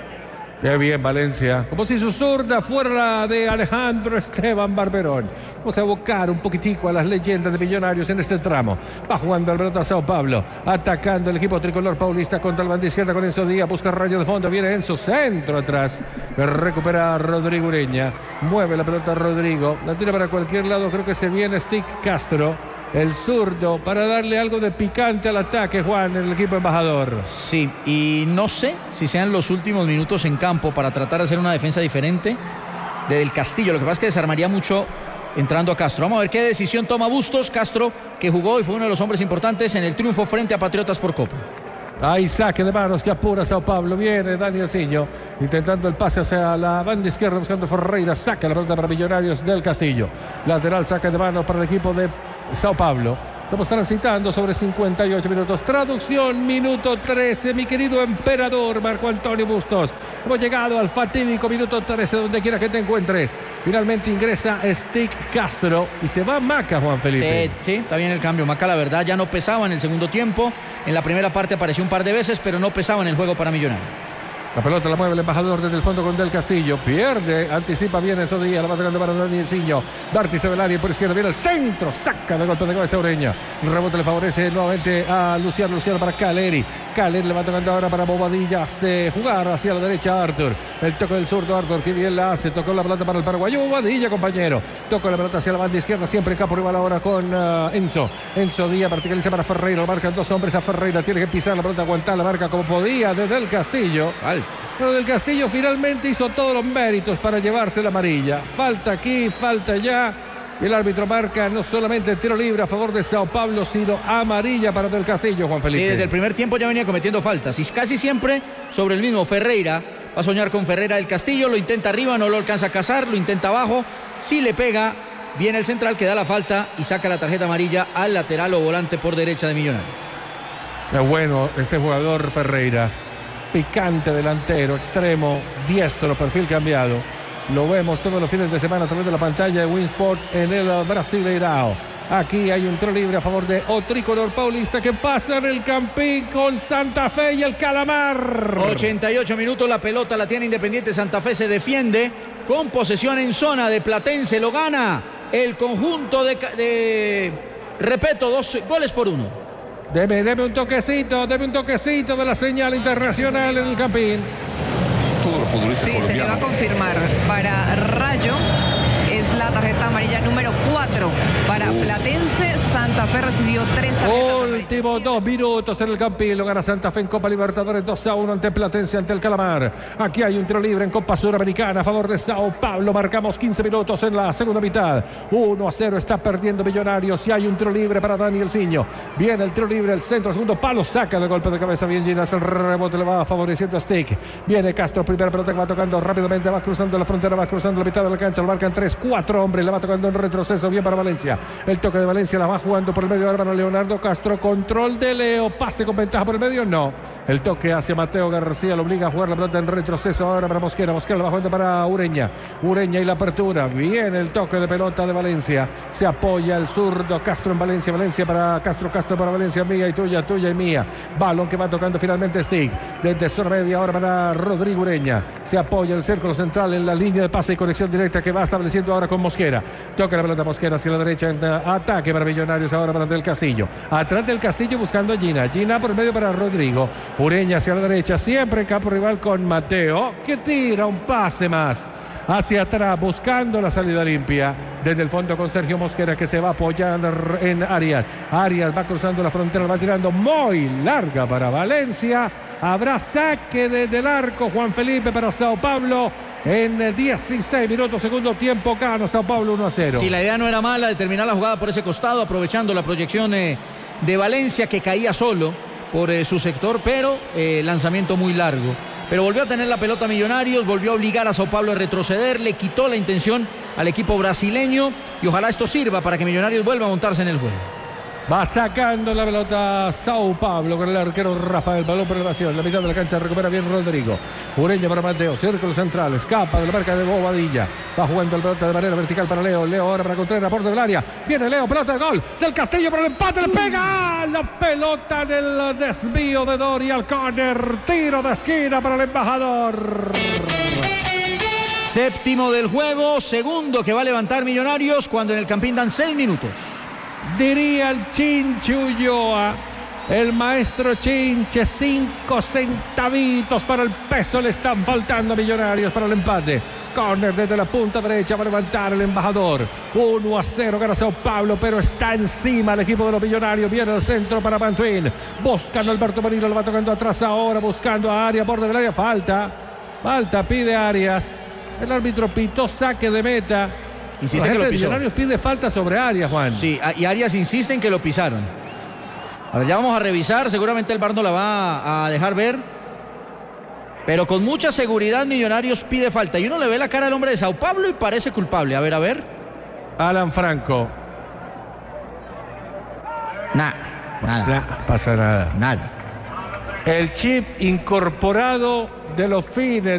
Qué bien Valencia, como si su zurda fuera la de Alejandro Esteban Barberón. Vamos a evocar un poquitico a las leyendas de Millonarios en este tramo. Va jugando el pelota a Sao Paulo, atacando el equipo tricolor paulista contra el banda izquierda con Enzo Díaz, busca rayo de fondo, viene Enzo, centro atrás, recupera a Rodrigo Ureña, mueve la pelota a Rodrigo, la tira para cualquier lado, creo que se viene Stick Castro, el zurdo, para darle algo de picante al ataque, Juan, en el equipo embajador. Sí, y no sé si sean los últimos minutos en campo para tratar de hacer una defensa diferente de Del Castillo. Lo que pasa es que desarmaría mucho entrando a Castro. Vamos a ver qué decisión toma Bustos. Castro, que jugó y fue uno de los hombres importantes en el triunfo frente a Patriotas por Copa. Hay saque de manos que apura Sao Paulo. Viene Daniel Siño intentando el pase hacia la banda izquierda, buscando Ferreira. Saca la pelota para Millonarios. Del Castillo. Lateral, saque de manos para el equipo de Sao Paulo. Estamos transitando sobre cincuenta y ocho minutos. Traducción, minuto trece, mi querido emperador Marco Antonio Bustos. Hemos llegado al fatídico minuto trece, donde quiera que te encuentres. Finalmente ingresa Stick Castro y se va Maca, Juan Felipe. Sí, sí, está bien el cambio. Maca, la verdad, ya no pesaba en el segundo tiempo. En la primera parte apareció un par de veces, pero no pesaba en el juego para Millonarios. La pelota la mueve el embajador desde el fondo con Del Castillo. Pierde, anticipa bien esos días. La va tocando para Daniel Siño. Vértice del área por izquierda. Viene el centro. Saca de golpe de cabeza Ureña. El rebote le favorece nuevamente a Luciano. Luciano para Caleri. Caleri le va tocando ahora para Bobadilla. Se jugar hacia la derecha Arthur. El toque del zurdo Arthur. Que bien la hace. Tocó la pelota para el paraguayo. Bobadilla, compañero. Tocó la pelota hacia la banda izquierda. Siempre en campo rival ahora con uh, Enzo. Enzo Díaz verticaliza para Ferreira. Lo marcan dos hombres a Ferreira. Tiene que pisar la pelota. Aguantar la marca como podía desde el Castillo. Al. Pero Del Castillo finalmente hizo todos los méritos para llevarse la amarilla. Falta aquí, falta allá. Y el árbitro marca no solamente el tiro libre a favor de Sao Paulo, sino amarilla para Del Castillo, Juan Felipe. Sí, desde el primer tiempo ya venía cometiendo faltas. Y casi siempre sobre el mismo Ferreira. Va a soñar con Ferreira. Del Castillo lo intenta arriba, no lo alcanza a cazar, lo intenta abajo. Si le pega, viene el central que da la falta y saca la tarjeta amarilla al lateral o volante por derecha de Millonarios. Es bueno este jugador Ferreira. Picante delantero, extremo, diestro, perfil cambiado. Lo vemos todos los fines de semana a través de la pantalla de Win Sports en el Brasileirao. Aquí hay un tiro libre a favor de O Tricolor Paulista que pasa en el Campín con Santa Fe y el Calamar. ochenta y ocho minutos, la pelota la tiene Independiente Santa Fe, se defiende con posesión en zona de Platense, lo gana el conjunto de, de repito, dos goles por uno. Deme, deme un toquecito, deme un toquecito de la señal internacional en el Campín. Todos los futbolistas Sí, se le va a confirmar para Rayo. Es la tarjeta amarilla número cuatro para Platense. Santa Fe recibió tres tarjetas amarillas. Últimos dos minutos en el Campín. Lo gana Santa Fe en Copa Libertadores dos a uno ante Platense, ante el Calamar. Aquí hay un tiro libre en Copa Suramericana a favor de Sao Paulo. Marcamos quince minutos en la segunda mitad. uno a cero está perdiendo Millonarios. Y hay un tiro libre para Daniel Siño. Viene el tiro libre, el centro, segundo palo. Saca el golpe de cabeza bien Ginas. El rebote le va favoreciendo a Stick. Viene Castro, primera pelota que va tocando rápidamente. Va cruzando la frontera, va cruzando la mitad de la cancha. Lo marcan tres, cuatro hombres. Le va tocando en retroceso. Bien para Valencia. El toque de Valencia la va jugando por el medio. Hermano Leonardo Castro. Control de Leo. Pase con ventaja por el medio. No. El toque hacia Mateo García. Lo obliga a jugar la pelota en retroceso. Ahora para Mosquera. Mosquera la va jugando para Ureña. Ureña y la apertura. Viene el toque de pelota de Valencia. Se apoya el zurdo. Castro en Valencia. Valencia para Castro. Castro para Valencia. Mía y tuya. Tuya y mía. Balón que va tocando finalmente Stick. Desde zona media. Ahora para Rodrigo Ureña. Se apoya el círculo central en la línea de pase y conexión directa que va estableciendo ahora con Mosquera. Toca la pelota Mosquera hacia la derecha en ataque para Millonarios ahora para Del Castillo. Atrás del Castillo buscando a Gina. Gina por medio para Rodrigo. Ureña hacia la derecha. Siempre en campo rival con Mateo que tira un pase más hacia atrás buscando la salida limpia. Desde el fondo con Sergio Mosquera que se va a apoyar en Arias. Arias va cruzando la frontera, va tirando muy larga para Valencia. Habrá saque desde el arco Juan Felipe para Sao Paulo. En dieciséis minutos, segundo tiempo, gana Sao Paulo uno a cero. Sí, la idea no era mala de terminar la jugada por ese costado, aprovechando la proyección eh, de Valencia que caía solo por eh, su sector, pero eh, lanzamiento muy largo. Pero volvió a tener la pelota Millonarios, volvió a obligar a Sao Paulo a retroceder, le quitó la intención al equipo brasileño y ojalá esto sirva para que Millonarios vuelva a montarse en el juego. Va sacando la pelota Sao Paulo con el arquero Rafael. Balón por elevación. La mitad de la cancha recupera bien Rodrigo. Ureña para Mateo. Círculo central. Escapa de la marca de Bobadilla. Va jugando el pelota de manera vertical para Leo. Leo ahora para Contreras. Borde del área. Viene Leo. Pelota de gol del Castillo para el empate. Le pega la pelota en el desvío de Doria. Corner. Tiro de esquina para el embajador. Séptimo del juego. Segundo que va a levantar Millonarios cuando en el Campín dan seis minutos. Diría el Chinche Ulloa, el maestro Chinche, cinco centavitos para el peso le están faltando a Millonarios para el empate. Corner desde la punta derecha para levantar el embajador. uno a cero gana Sao Paulo, pero está encima el equipo de los Millonarios. Viene al centro para Pantuín. Buscando a Alberto Marino, lo va tocando atrás ahora, buscando a Arias, borde del área. Falta, falta, pide Arias. El árbitro pitó saque de meta. Insiste que lo pisó. Millonarios pide falta sobre Arias, Juan. Sí, y Arias insiste en que lo pisaron. A ver, ya vamos a revisar. Seguramente el V A R no la va a dejar ver. Pero con mucha seguridad Millonarios pide falta. Y uno le ve la cara al hombre de Sao Paulo y parece culpable. A ver, a ver. Alan Franco. Nah, nada. Nah, pasa nada. Nada. El chip incorporado de los fines